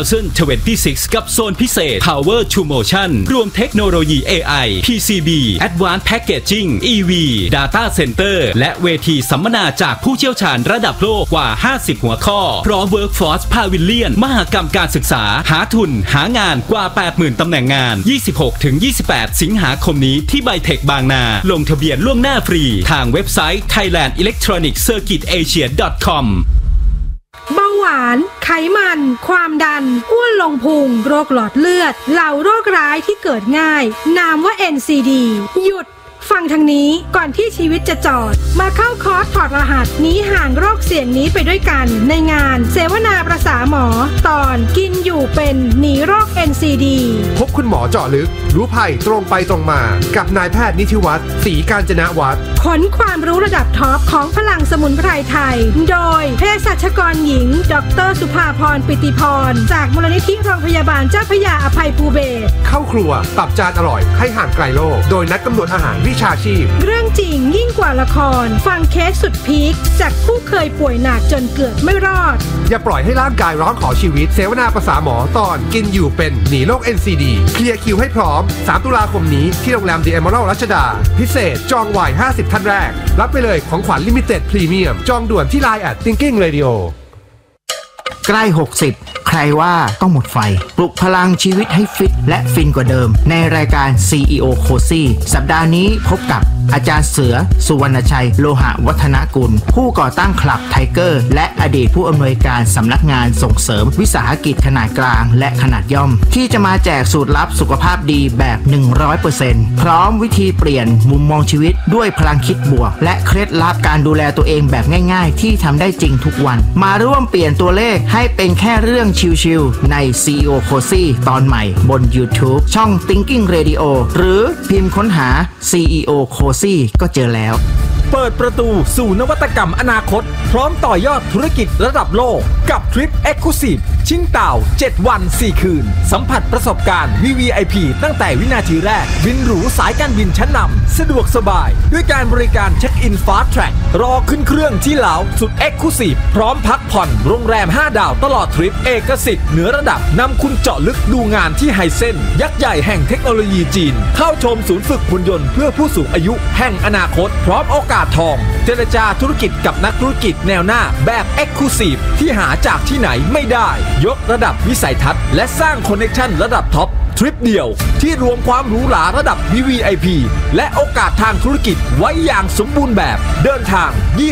2026 กับโซนพิเศษ Power to Motion รวมเทคโนโลยี AI PCB Advanced Packaging EV Data Center และเวทีสัมมนาจากผู้เชี่ยวชาญระดับโลกกว่า 50 หัวข้อพร้อม Workforce Pavilion มหกรรมการศึกษาหาทุนหางานกว่า 80,000 ตำแหน่งงาน 26-28 สิงหาคมนี้ที่ไบเทคบางนาลงทะเบียนล่วงหน้าฟรีทางเว็บไซต์ Thailand Electronic Circuit Asia.com เบาหวานไขมันความดันอ้วนลงพุงโรคหลอดเลือดเหล่าโรคร้ายที่เกิดง่ายนามว่า NCD หยุดฟังทางนี้ก่อนที่ชีวิตจะจอดมาเข้าคอร์สถอดรหัสหนีห่างโรคเสี่ยงนี้ไปด้วยกันในงานเสวนาประสาหมอตอนกินอยู่เป็นหนีโรค NCD พบคุณหมอเจาะลึกรู้ภัยตรงไปตรงมากับนายแพทย์นิธิวัฒน์ศรีกาญจนวัฒน์ขนความรู้ระดับท็อปของพลังสมุนไพรไทยโดยเภสัชกรหญิงดร.สุภาพรปิติพรจากมูลนิธิโรงพยาบาลเจ้าพระยาอภัยภูเบศรเข้าครัวปรับจานอร่อยให้ห่างไกลโรคโดยนัดกำหนดอาหารวิชาชีพเรื่องจริงยิ่งกว่าละครฟังเคสสุดพีคจากผู้เคยป่วยหนักจนเกือบไม่รอดอย่าปล่อยให้ร่างกายร้องขอชีวิตเสวนาประสาหมอตอนกินอยู่เป็นหนีโรค NCD เคลียร์คิวให้พร้อม3 ตุลาคมนี้ที่โรงแรม The Emerald รัชดาพิเศษจองไว50 ท่านแรกรับไปเลยของขวัญลิมิเต็ดพรีเมียมจองด่วนที่ Line @Thinking Radio ใกล้60ใครว่าต้องหมดไฟปลุกพลังชีวิตให้ฟิตและฟินกว่าเดิมในรายการ CEO Cozy สัปดาห์นี้พบกับอาจารย์เสือสุวรรณชัยโลหะวัฒนกุลผู้ก่อตั้งคลับไทเกอร์และอดีตผู้อำนวยการสำนักงานส่งเสริมวิสาหกิจขนาดกลางและขนาดย่อมที่จะมาแจกสูตรลับสุขภาพดีแบบ 100% พร้อมวิธีเปลี่ยนมุมมองชีวิตด้วยพลังคิดบวกและเคล็ดลับการดูแลตัวเองแบบง่ายๆที่ทำได้จริงทุกวันมาร่วมเปลี่ยนตัวเลขให้เป็นแค่เรื่องชิลๆใน CEO Cozy ตอนใหม่บน YouTube ช่อง Thinking Radio หรือพิมพ์ค้นหา CEO Cozy ก็เจอแล้วเปิดประตูสู่นวัตกรรมอนาคตพร้อมต่อยอดธุรกิจระดับโลกกับทริป Exclusive ชิงเต่า7 วัน 4 คืนสัมผัสประสบการณ์ VVIP ตั้งแต่วินาทีแรกบินหรูสายการบินชั้นนำสะดวกสบายด้วยการบริการเช็คอิน Fast Track รอขึ้นเครื่องที่ลาวสุด Exclusive พร้อมพักผ่อนโรงแรม5 ดาวตลอดทริปเอกสิทธิ์เหนือระดับนำคุณเจาะลึกดูงานที่ไฮเซ็นยักษ์ใหญ่แห่งเทคโนโลยีจีนเข้าชมศูนย์ฝึกหุ่นยนต์เพื่อผู้สูงอายุแห่งอนาคตพร้อมโอกาสทองเจรจาธุรกิจกับนักธุรกิจแนวหน้าแบบ Exclusive ที่หาจากที่ไหนไม่ได้ยกระดับวิสัยทัศน์และสร้างคอนเนคชั่นระดับท็อปทริปเดียวที่รวมความหรูหราระดับ VVIP และโอกาสทางธุรกิจไว้อย่างสมบูรณ์แบบเดินทาง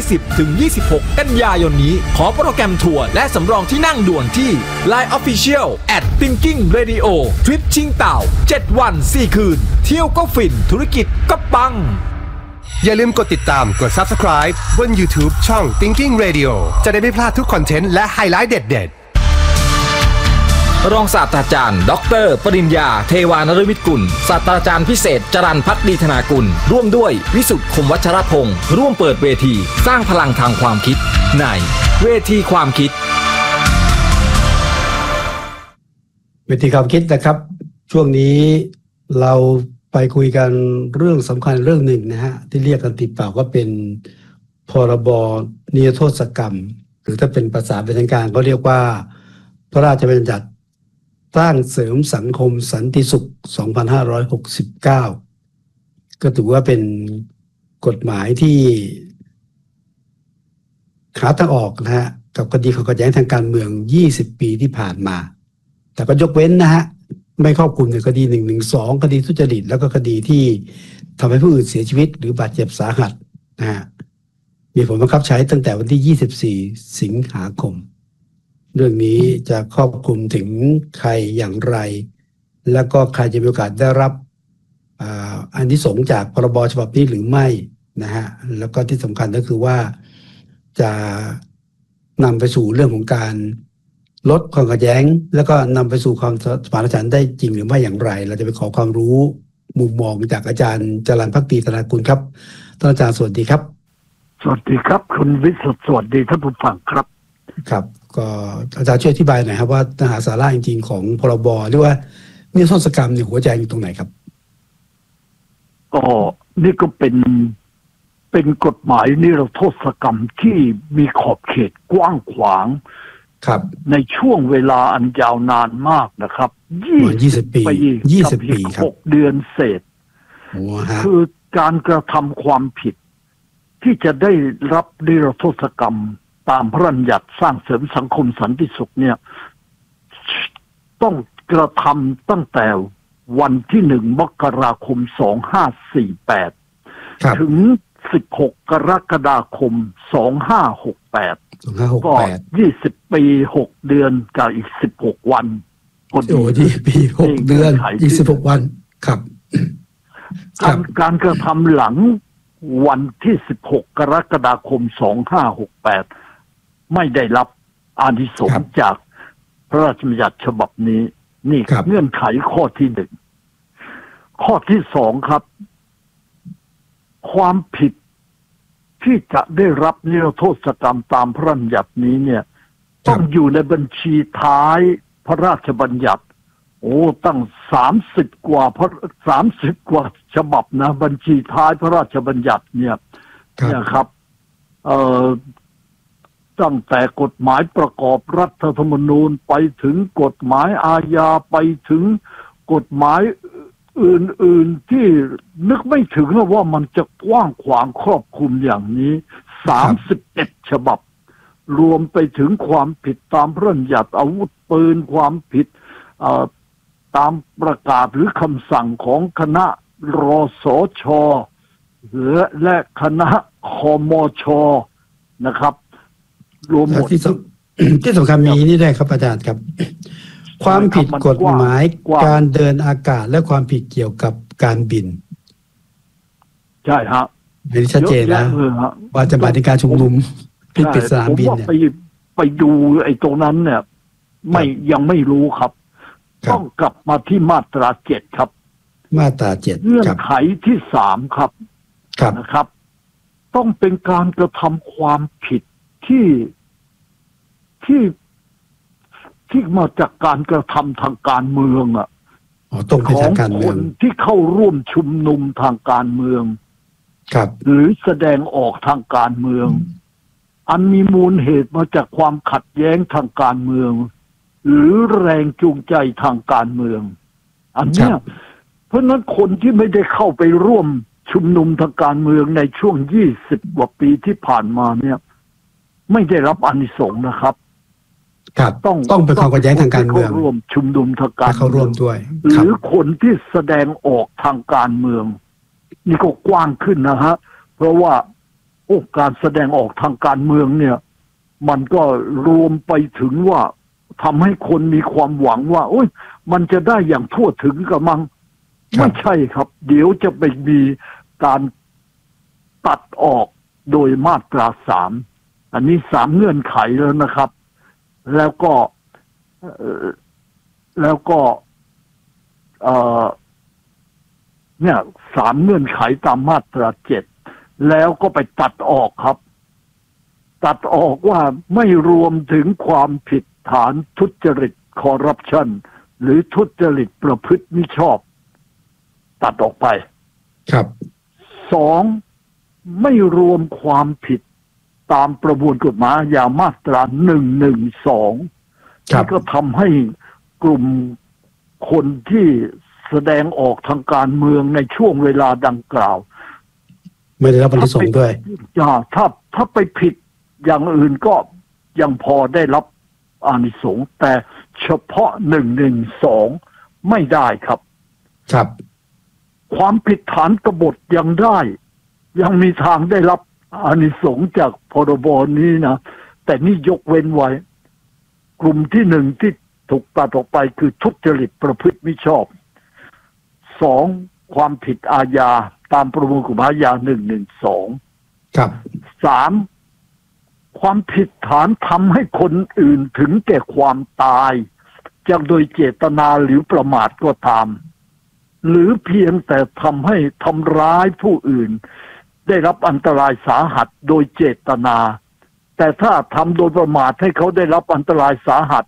20-26 กันยายนนี้ขอโปรแกรมทัวร์และสำรองที่นั่งด่วนที่ Line Official @Thinking Radio ทริปชิงเต่า7 วัน 4 คืนเที่ยวก็ฟินธุรกิจก็ปังอย่าลืมกดติดตามกด Subscribe บน YouTube ช่อง Thinking Radio จะได้ไม่พลาดทุกคอนเทนต์และไฮไลท์เด็ดรองศาสตราจารย์ดร.ปริญญาเทวานฤมิตกุลศาสตราจารย์พิเศษจรัญ ภักดีธนากุลร่วมด้วยวิสุทธิ์คมวัชรพงศ์ร่วมเปิดเวทีสร้างพลังทางความคิดในเวทีความคิดเวทีความคิดนะครับช่วงนี้เราไปคุยกันเรื่องสำคัญเรื่องหนึ่งนะฮะที่เรียกกันติดปากว่าเป็นพรบนิรโทษกรรมหรือถ้าเป็นภาษาเป็นทางการก็เรียกว่าพระราชบัญญัติสร้างเสริมสังคมสันติสุข 2569 ก็ถือว่าเป็นกฎหมายที่หาทางออกนะฮะกับคดีของขัดแย้งทางการเมือง20 ปีที่ผ่านมาแต่ก็ยกเว้นนะฮะไม่ครอบคลุมในคดี112คดีทุจริตแล้วก็คดีที่ทำให้ผู้อื่นเสียชีวิตหรือบาดเจ็บสาหัสนะฮะมีผลบังคับใช้ตั้งแต่วันที่24สิงหาคมเรื่องนี้จะครอบคลุมถึงใครอย่างไรแล้วก็ใครจะมีโอกาสได้รับอานิสงส์จากพรบฉบับนี้หรือไม่นะฮะแล้วก็ที่สำคัญก็คือว่าจะนำไปสู่เรื่องของการลดความขัดแย้งแล้วก็นำไปสู่ความสมานฉันท์ได้จริงหรือไม่อย่างไรเราจะไปขอความรู้มุมมองจากอาจารย์จรัญภักดีธนากุลครับท่านอาจารย์สวัสดีครับสวัสดีครับคุณวิสุทธิ์สวัสดีท่านผู้ฟังครับครับก็อาจารย์ช่วยอธิบายหน่อยครับว่าเนื้อหาสาระจริงๆของพรบหรือว่านิรโทษกรรมเนี่ยหัวใจอยู่ตรงไหนครับก็นี่ก็เป็นกฎหมายนิรโทษกรรมที่มีขอบเขตกว้างขวางครับในช่วงเวลาอันยาวนานมากนะครับ 20 ปี20 ปีครับ 6 เดือนเศษคือการกระทำความผิดที่จะได้รับนิรโทษกรรมตามพระราชบัญญัติสร้างเสริมสังคมสันติสุขเนี่ยต้องกระทำตั้งแต่วันที่1 มกราคม 2548 ถึง16 กรกฎาคม 2568 ก็20 ปี 6 เดือนกับอีก16 วันโอ้20 ปี 6 เดือน26 วันครับการกระทำหลังวันที่16 กรกฎาคม 2568 ไม่ได้รับอานิสงส์จากพระราชบัญญัติฉบับนี้นี่เงื่อนไขข้อที่1ข้อที่2ครับความผิดที่จะได้รับนิรโทษกรรมตามพระราชบัญญัตินี้เนี่ยต้องอยู่ในบัญชีท้ายพระราชบัญญัติตั้ง30 กว่าฉบับนะบัญชีท้ายพระราชบัญญัติเนี่ยครับตั้งแต่กฎหมายประกอบรัฐธรรมนูญไปถึงกฎหมายอาญาไปถึงกฎหมายอื่นๆที่นึกไม่ถึงว่ามันจะกว้างขวางครอบคลุมอย่างนี้31 ฉบับรวมไปถึงความผิดตามพระราชบัญญัติอาวุธปืนความผิดตามประกาศหรือคำสั่งของคณะรสช.และคณะคมช.นะครับรวมหมดที่สำคัญมีนี่ได้ครับอาจารย์ครับความผิดกฎหมายการเดินอากาศและความผิดเกี่ยวกับการบินใช่ฮะอันนี้ชัดเจนนะว่าจะมาในการชุมนุมผิดสนามบินเนี่ยไปดูไอ้ตรงนั้นเนี่ยยังไม่รู้ครับต้องกลับมาที่มาตรา7ครับมาตรา7 เงื่อนไขที่3ครับนะครับต้องเป็นการกระทำความผิดที่มาจากการกระทำทางการเมืองของคนที่เข้าร่วมชุมนุมทางการเมืองหรือแสดงออกทางการเมืองอันมีมูลเหตุมาจากความขัดแย้งทางการเมืองหรือแรงจูงใจทางการเมืองอันนี้เพราะนั้นคนที่ไม่ได้เข้าไปร่วมชุมนุมทางการเมืองในช่วง20 กว่าปีที่ผ่านมาเนี่ยไม่ได้รับอานิสงส์นะครับต้องเป็นความขัดแย้งทางการเมืองร่วมชุมนุมทางการเข้าร่วมด้วยหรือคนที่แสดงออกทางการเมืองนี่ก็กว้างขึ้นนะฮะเพราะว่าการแสดงออกทางการเมืองเนี่ยมันก็รวมไปถึงว่าทำให้คนมีความหวังว่ามันจะได้อย่างทั่วถึงกับมังไม่ใช่ครับเดี๋ยวจะไปมีการตัดออกโดยมาตรา3อันนี้3เงื่อนไขแล้วนะครับแล้วก็เนี่ย3เงื่อนไขตามมาตรา7แล้วก็ไปตัดออกครับตัดออกว่าไม่รวมถึงความผิดฐานทุจริตคอร์รัปชันหรือทุจริตประพฤติมิชอบตัดออกไปครับสองไม่รวมความผิดตามประมวลกฎหมายอาญามาตรา112ที่ก็ทำให้กลุ่มคนที่แสดงออกทางการเมืองในช่วงเวลาดังกล่าวไม่ได้รับอานิสงส์ด้วยถ้าไปผิดอย่างอื่นก็ยังพอได้รับอานิสงส์แต่เฉพาะ112ไม่ได้ครับครับความผิดฐานกบฏยังได้ยังมีทางได้รับอานิสงส์จากพรบนี้นะแต่นี่ยกเว้นไว้กลุ่มที่หนึ่งที่ถูกตัดออกไปคือทุจริตประพฤติมิชอบสองความผิดอาญาตามประมวลกฎหมายอาญา112 ครับสามความผิดฐานทำให้คนอื่นถึงแก่ความตายจะโดยเจตนาหรือประมาทก็ตามหรือเพียงแต่ทำให้ทำร้ายผู้อื่นได้รับอันตรายสาหัสโดยเจตนาแต่ถ้าทำโดยประมาทให้เขาได้รับอันตรายสาหัส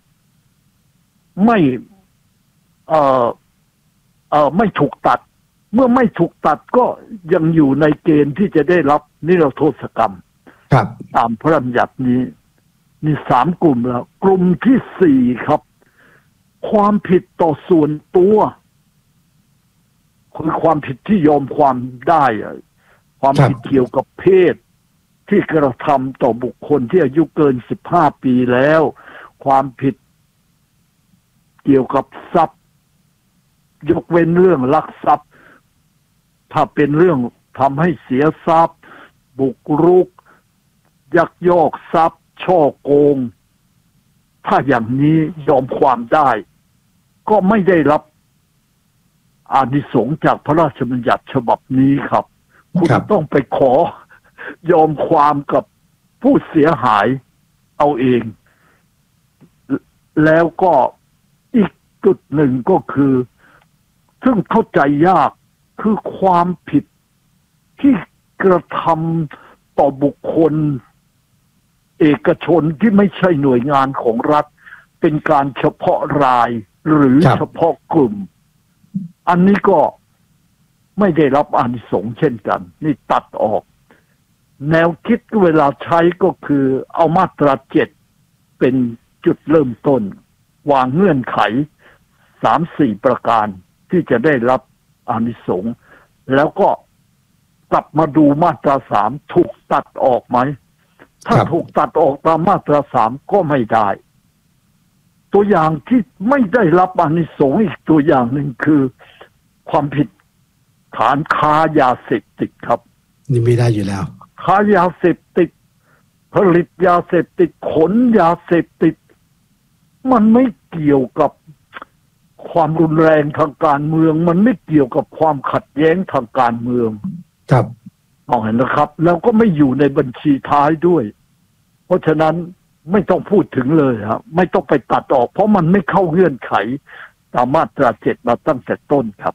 ไม่ถูกตัดเมื่อไม่ถูกตัดก็ยังอยู่ในเกณฑ์ที่จะได้รับนิรโทษกรรมครับตามพระบัญญัตินี้นี่3กลุ่มแล้วกลุ่มที่4ครับความผิดต่อส่วนตัวคือความผิดที่ยอมความได้ความผิดเกี่ยวกับเพศที่กระทำต่อบุคคลที่อายุเกิน15ปีแล้วความผิดเกี่ยวกับทรัพย์ยกเว้นเรื่องลักทรัพย์ถ้าเป็นเรื่องทำให้เสียทรัพย์บุกรุกยักยอกทรัพย์ช่อโกงถ้าอย่างนี้ยอมความได้ก็ไม่ได้รับอานิสงส์จากพระราชบัญญัติฉบับนี้ครับคุณต้องไปขอยอมความกับผู้เสียหายเอาเองแล้วก็อีกจุดหนึ่งก็คือซึ่งเข้าใจยากคือความผิดที่กระทำต่อบุคคลเอกชนที่ไม่ใช่หน่วยงานของรัฐเป็นการเฉพาะรายหรือเฉพาะกลุ่มอันนี้ก็ไม่ได้รับอานิสงส์เช่นกันนี่ตัดออกแนวคิดเวลาใช้ก็คือเอามาตรา7เป็นจุดเริ่มต้นวางเงื่อนไข 3-4 ประการที่จะได้รับอานิสงส์แล้วก็กลับมาดูมาตรา3ถูกตัดออกไหมถ้าถูกตัดออกตามมาตรา3ก็ไม่ได้ตัวอย่างที่ไม่ได้รับอานิสงส์อีกตัวอย่างหนึ่งคือความผิดฐานค้ายาเสพติดครับนี่ไม่ได้อยู่แล้วค้ายาเสพติดผลิตยาเสพติดขนยาเสพติดมันไม่เกี่ยวกับความรุนแรงทางการเมืองมันไม่เกี่ยวกับความขัดแย้งทางการเมืองครับเห็นนะครับแล้วก็ไม่อยู่ในบัญชีท้ายด้วยเพราะฉะนั้นไม่ต้องพูดถึงเลยครับไม่ต้องไปตัดออกเพราะมันไม่เข้าเงื่อนไขตามมาตรา7มาตั้งแต่ต้นครับ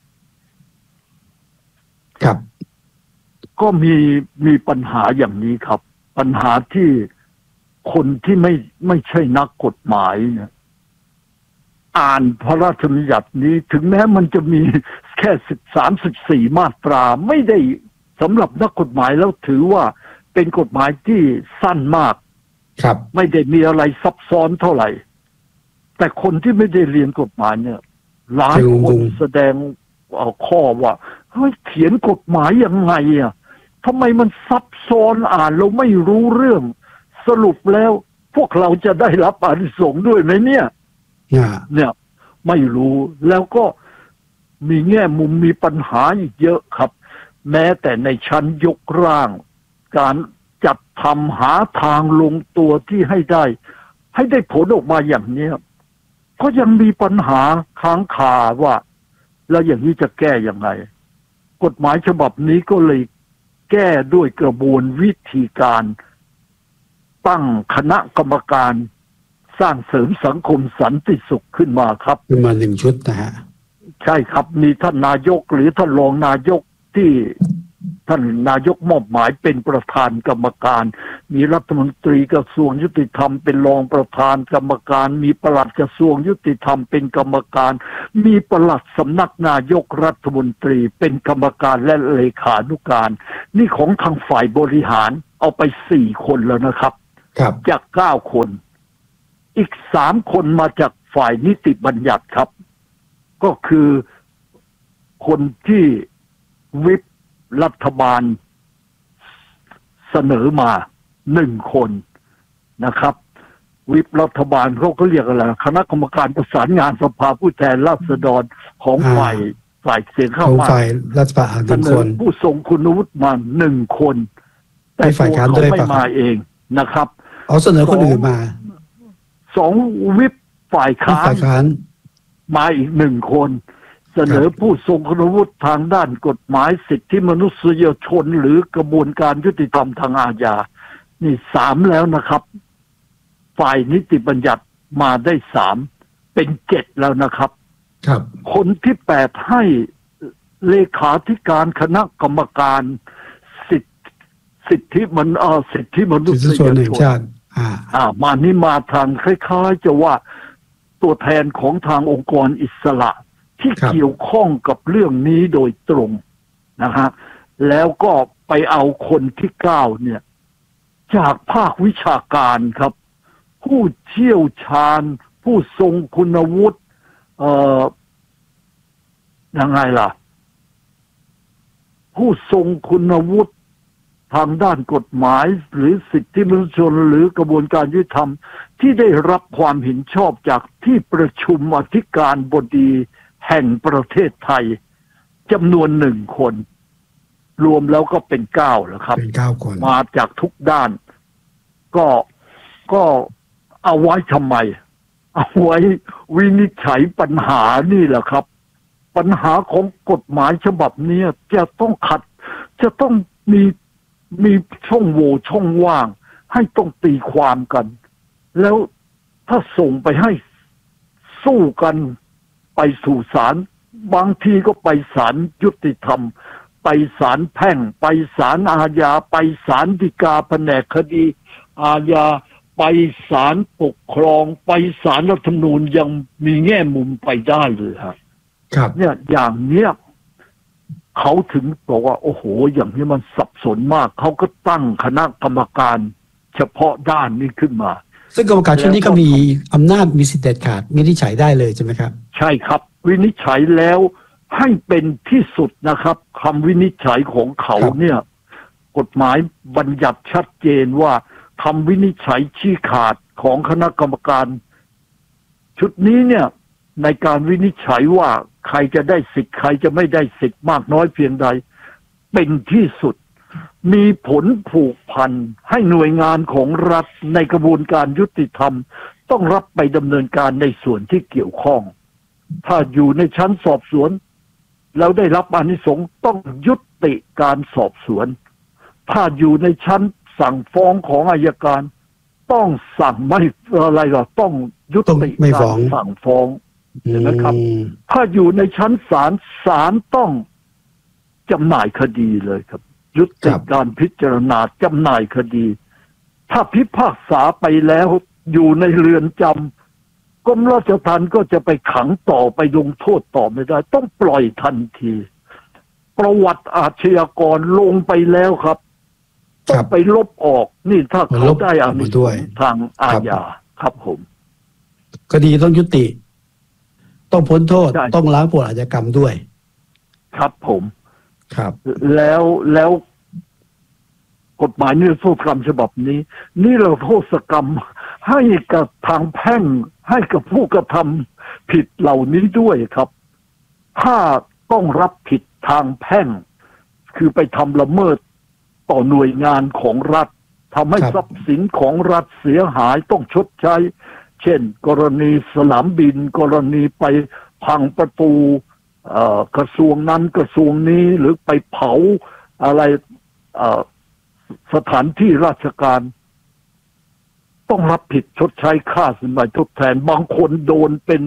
ครับก็มีปัญหาอย่างนี้ครับปัญหาที่คนที่ไม่ใช่นักกฎหมายเนี่ยอ่านพระราชบัญญัตินี้ถึงแม้มันจะมีแค่13-14มาตราไม่ได้สำหรับนักกฎหมายแล้วถือว่าเป็นกฎหมายที่สั้นมากครับไม่ได้มีอะไรซับซ้อนเท่าไหร่แต่คนที่ไม่ได้เรียนกฎหมายเนี่ยหลายคนแสดงข้อว่าเฮ้ยเขียนกฎหมายยังไงอ่ะทำไมมันซับซ้อนอ่านเราไม่รู้เรื่องสรุปแล้วพวกเราจะได้รับอานิสงส์ด้วยไหมเนี่ยไม่รู้แล้วก็มีแง่มุมมีปัญหาอีกเยอะครับแม้แต่ในชั้นยกร่างการจัดทำหาทางลงตัวที่ให้ได้ผลออกมาอย่างนี้ก็ยังมีปัญหาค้างคาว่าแล้วอย่างนี้จะแก้อย่างไรกฎหมายฉบับนี้ก็เลยแก้ด้วยกระบวนวิธีการตั้งคณะกรรมการสร้างเสริมสังคมสันติสุขขึ้นมาครับขึ้นมา1ชุดนะฮะใช่ครับมีท่านนายกหรือท่านรองนายกที่ท่านนายกมอบหมายเป็นประธานกรรมการมีรัฐมนตรีกระทรวงยุติธรรมเป็นรองประธานกรรมการมีปลัดกระทรวงยุติธรรมเป็นกรรมการมีปลัดสำนักนายกรัฐมนตรีเป็นกรรมการและเลขานุการนี่ของทางฝ่ายบริหารเอาไป4 คนแล้วนะครับจาก9 คนอีก3 คนมาจากฝ่ายนิติบัญญัติครับก็คือคนที่วิปรัฐบาลเสนอมา1 คนนะครับวิปรัฐบาลเขาก็เรียกอะไรคณะกรรมการประสานงานสภาผู้แทนราษฎรของฝ่ายเสียงข้างมากฝ่ายรัฐบาล1 คนผู้ทรงคุณวุฒิมา1 คนแต่ฝ่ายค้านไม่มาเองนะครับเสนอคนอื่นมา 2 วิปฝ่ายค้านมาอีก1 คนเสนอผู้ทรงคุณวุฒิทางด้านกฎหมายสิทธิมนุษยชนหรือกระบวนการยุติธรรมทางอาญานี่3แล้วนะครับฝ่ายนิติบัญญัติมาได้3เป็น7แล้วนะครับคนที่8ให้เลขาธิการคณะกรรมการสิทธิมนุษยชนมานี่มาทางคล้ายๆจะว่าตัวแทนของทางองค์กรอิสระที่เกี่ยวข้องกับเรื่องนี้โดยตรงนะฮะแล้วก็ไปเอาคนที่9เนี่ยจากภาควิชาการครับผู้เชี่ยวชาญผู้ทรงคุณวุฒิยังไงล่ะผู้ทรงคุณวุฒิทางด้านกฎหมายหรือสิทธิมนุษยชนหรือกระบวนการยุติธรรมที่ได้รับความเห็นชอบจากที่ประชุมอธิการบดีแห่งประเทศไทยจำนวน1 คนรวมแล้วก็เป็น9แล้วครับเป็น9 คนมาจากทุกด้านก็เอาไว้ทำไมเอาไว้วินิจฉัยปัญหานี่แหละครับปัญหาของกฎหมายฉบับนี้จะต้องมีช่องโหว่ช่องว่างให้ต้องตีความกันแล้วถ้าส่งไปให้สู้กันไปสู่ศาลบางทีก็ไปศาลยุติธรรมไปศาลแพ่งไปศาลอาญาไปศาลฎีกาแผนกคดีอาญาไปศาลปกครองไปศาลรัฐธรรมนูญยังมีแง่มุมไปได้เลยครับเนี่ยอย่างเนี้ยเขาถึงบอกว่าโอ้โหอย่างนี้มันสับสนมากเขาก็ตั้งคณะกรรมการเฉพาะด้านนี้ขึ้นมาซึ่งกรรมการชุดนี้ก็มีอำนาจมีสิทธิเด็ดขาดวินิจฉัยได้เลยใช่ไหมครับใช่ครับวินิจฉัยแล้วให้เป็นที่สุดนะครับคำวินิจฉัยของเขาเนี่ยกฎหมายบัญญัติชัดเจนว่าคำวินิจฉัยชี้ขาดของคณะกรรมการชุดนี้เนี่ยในการวินิจฉัยว่าใครจะได้สิทธิ์ใครจะไม่ได้สิทธิ์มากน้อยเพียงใดเป็นที่สุดมีผลผูกพันให้หน่วยงานของรัฐในกระบวนการยุติธรรมต้องรับไปดำเนินการในส่วนที่เกี่ยวข้องถ้าอยู่ในชั้นสอบสวนแล้วได้รับอานิสงส์ต้องยุติการสอบสวนถ้าอยู่ในชั้นสั่งฟ้องของอัยการต้องสั่งไม่อะไรหรอกต้องยุติการสั่งฟ้องนะครับถ้าอยู่ในชั้นศาลต้องจำหน่ายคดีเลยครับยุติการพิจารณาจำหน่ายคดีถ้าพิพากษาไปแล้วอยู่ในเรือนจำกรมราชทัณฑ์ก็จะไปขังต่อไปลงโทษต่อไม่ได้ต้องปล่อยทันทีประวัติอาชญากรลงไปแล้วครับต้องไปลบออกนี่ถ้าเขาได้อานิสงส์ทางอาญาครับผมคดีต้องยุติต้องพ้นโทษต้องล้างผลอาชญากรรมด้วยครับผมครับแล้วกฎหมายนิรโทษกรรมฉบับนี้นี่เราโทษกรรมให้กับทางแพ่งให้กับผู้กระทำผิดเหล่านี้ด้วยครับถ้าต้องรับผิดทางแพ่งคือไปทำละเมิดต่อหน่วยงานของรัฐทำให้ทรัพย์สินของรัฐเสียหายต้องชดใช้เช่นกรณีสนามบินกรณีไปพังประตูกระทรวงนั้นกระทรวงนี้หรือไปเผาอะไรสถานที่ราชการต้องรับผิดชดใช้ค่าสินไหมทดแทนบางคนโดนเป็น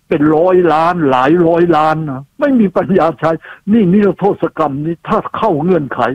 เป็น100 ล้านหลาย100 ล้านนะไม่มีปัญญาใช้นี่นิรโทษกรรมนี้ถ้าเข้าเงื่อนไข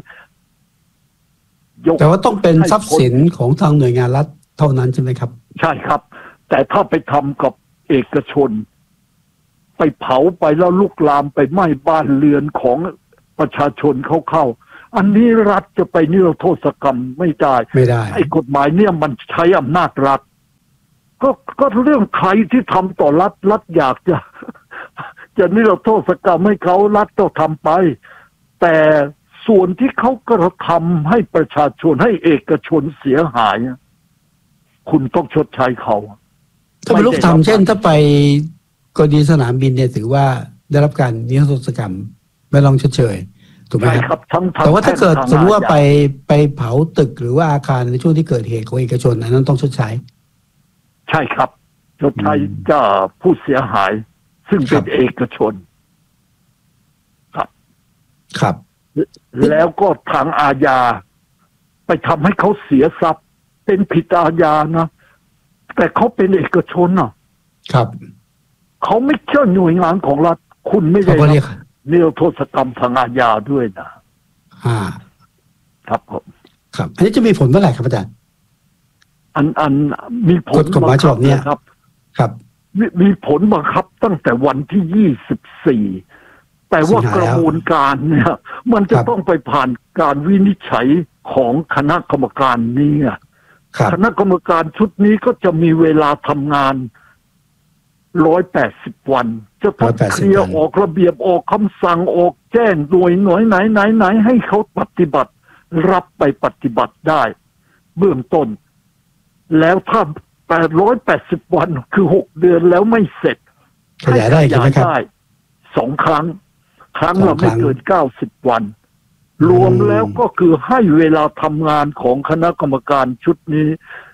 แต่ว่าต้องเป็นทรัพย์สินของทางหน่วยงานรัฐเท่านั้นใช่ไหมครับใช่ครับแต่ถ้าไปทำกับเอกชนไปเผาไปแล้วลุกลามไปไหม้บ้านเรือนของประชาชนเข้าอันนี้รัฐจะไปนิรโทษกรรมไม่ได้ไอ้กฎหมายเนี่ยมันใช้อำนาจรัฐก็เรื่องใครที่ทำต่อรัฐอยากจะนิรโทษกรรมให้เขารัฐต้องทำไปแต่ส่วนที่เขากระทำให้ประชาชนให้เอกชนเสียหายคุณต้องชดใช้เขาถ้าเป็นลูกทำเช่นถ้าไปกรณีสนามบินเนี่ยถือว่าได้รับการนิรโทษกรรมไม่ต้องชดเชยถูกไหมครับแต่ว่าถ้าเกิดสมมติว่าไปเผาตึกหรือว่าอาคารในช่วงที่เกิดเหตุของเอกชนอันนั้นต้องชดใช้ใช่ครับชดใช้จะผู้เสียหายซึ่งเป็นเอกชนครับแล้วก็ทางอาญาไปทำให้เขาเสียทรัพย์เป็นผิดอาญานะแต่เขาเป็นเอกชนครับเขาไม่ใช่หน่วยงานของรัฐคุณไม่ได้นิรโทษกรรมทางอาญาด้วยนะครับผมครับอันนี้จะมีผลเมื่อไหร่ครับอาจารย์อันมีผลกฎหมายฉบับนี้ครับมีผลบังคับตั้งแต่วันที่24แต่ว่ากระบวนการเนี่ยมันจะต้องไปผ่านการวินิจฉัยของคณะกรรมการนี้คณะกรรมการชุดนี้ก็จะมีเวลาทำงาน180 วันจะต้องเคลียร์ออกระเบียบออกคำสั่งออกแจ้งหน่วยไหนให้เขาปฏิบัติรับไปปฏิบัติได้เบื้องต้นแล้วถ้า880 วันคือ6 เดือนแล้วไม่เสร็จขยายได้ใช่ไหมครับ 2 ครั้งละไม่เกิน90 วันรวมแล้วก็คือให้เวลาทำงานของคณะกรรมการชุดนี้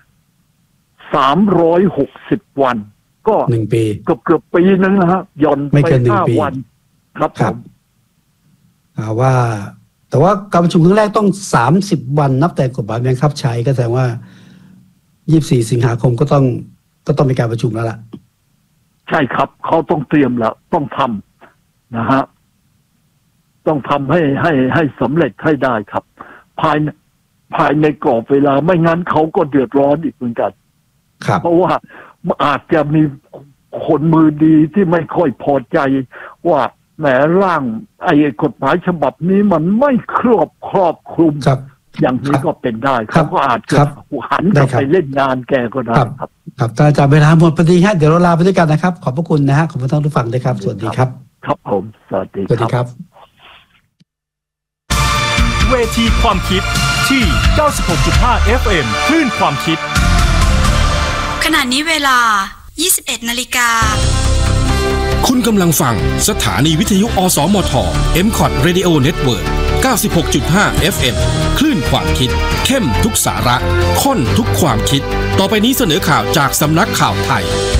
360 วันก็ 1 ปีเกือบปีนึงนะฮะย่อนไป5 วันครับว่าแต่ว่าการประชุมครั้งแรกต้อง30 วันนับแต่กฎหมายบังคับใช้ก็แสดงว่า24 สิงหาคมก็ต้องมีการประชุมแล้วล่ะใช่ครับเขาต้องเตรียมแล้วต้องทำนะฮะต้องทำให้สำเร็จให้ได้ครับภายในกรอบเวลาไม่งั้นเขาก็เดือดร้อนอีกเหมือนกันเพราะว่าอาจจะมีคนมือดีที่ไม่ค่อยพอใจว่าแหมร่างไอ้กฎหมายฉบับนี้มันไม่ครอบคลุมอย่างนี้ก็เป็นได้เขาก็อาจจะหันกลับไปเล่นงานแกก็ได้ครับครับอาจารย์เวลาหมดพอดีฮะเดี๋ยวเราลาไปด้วยกันนะครับขอบพระคุณนะฮะขอบคุณท่านผู้ฟังด้วยครับสวัสดีครับครับผมสวัสดีครับเวทีความคิดที่ 96.5 FM คลื่นความคิดขณะนี้เวลา 21 นาฬิกาคุณกำลังฟังสถานีวิทยุอสมท MCOT Radio Network 96.5 FM คลื่นความคิดเข้มทุกสาระข้นทุกความคิดต่อไปนี้เสนอข่าวจากสำนักข่าวไทย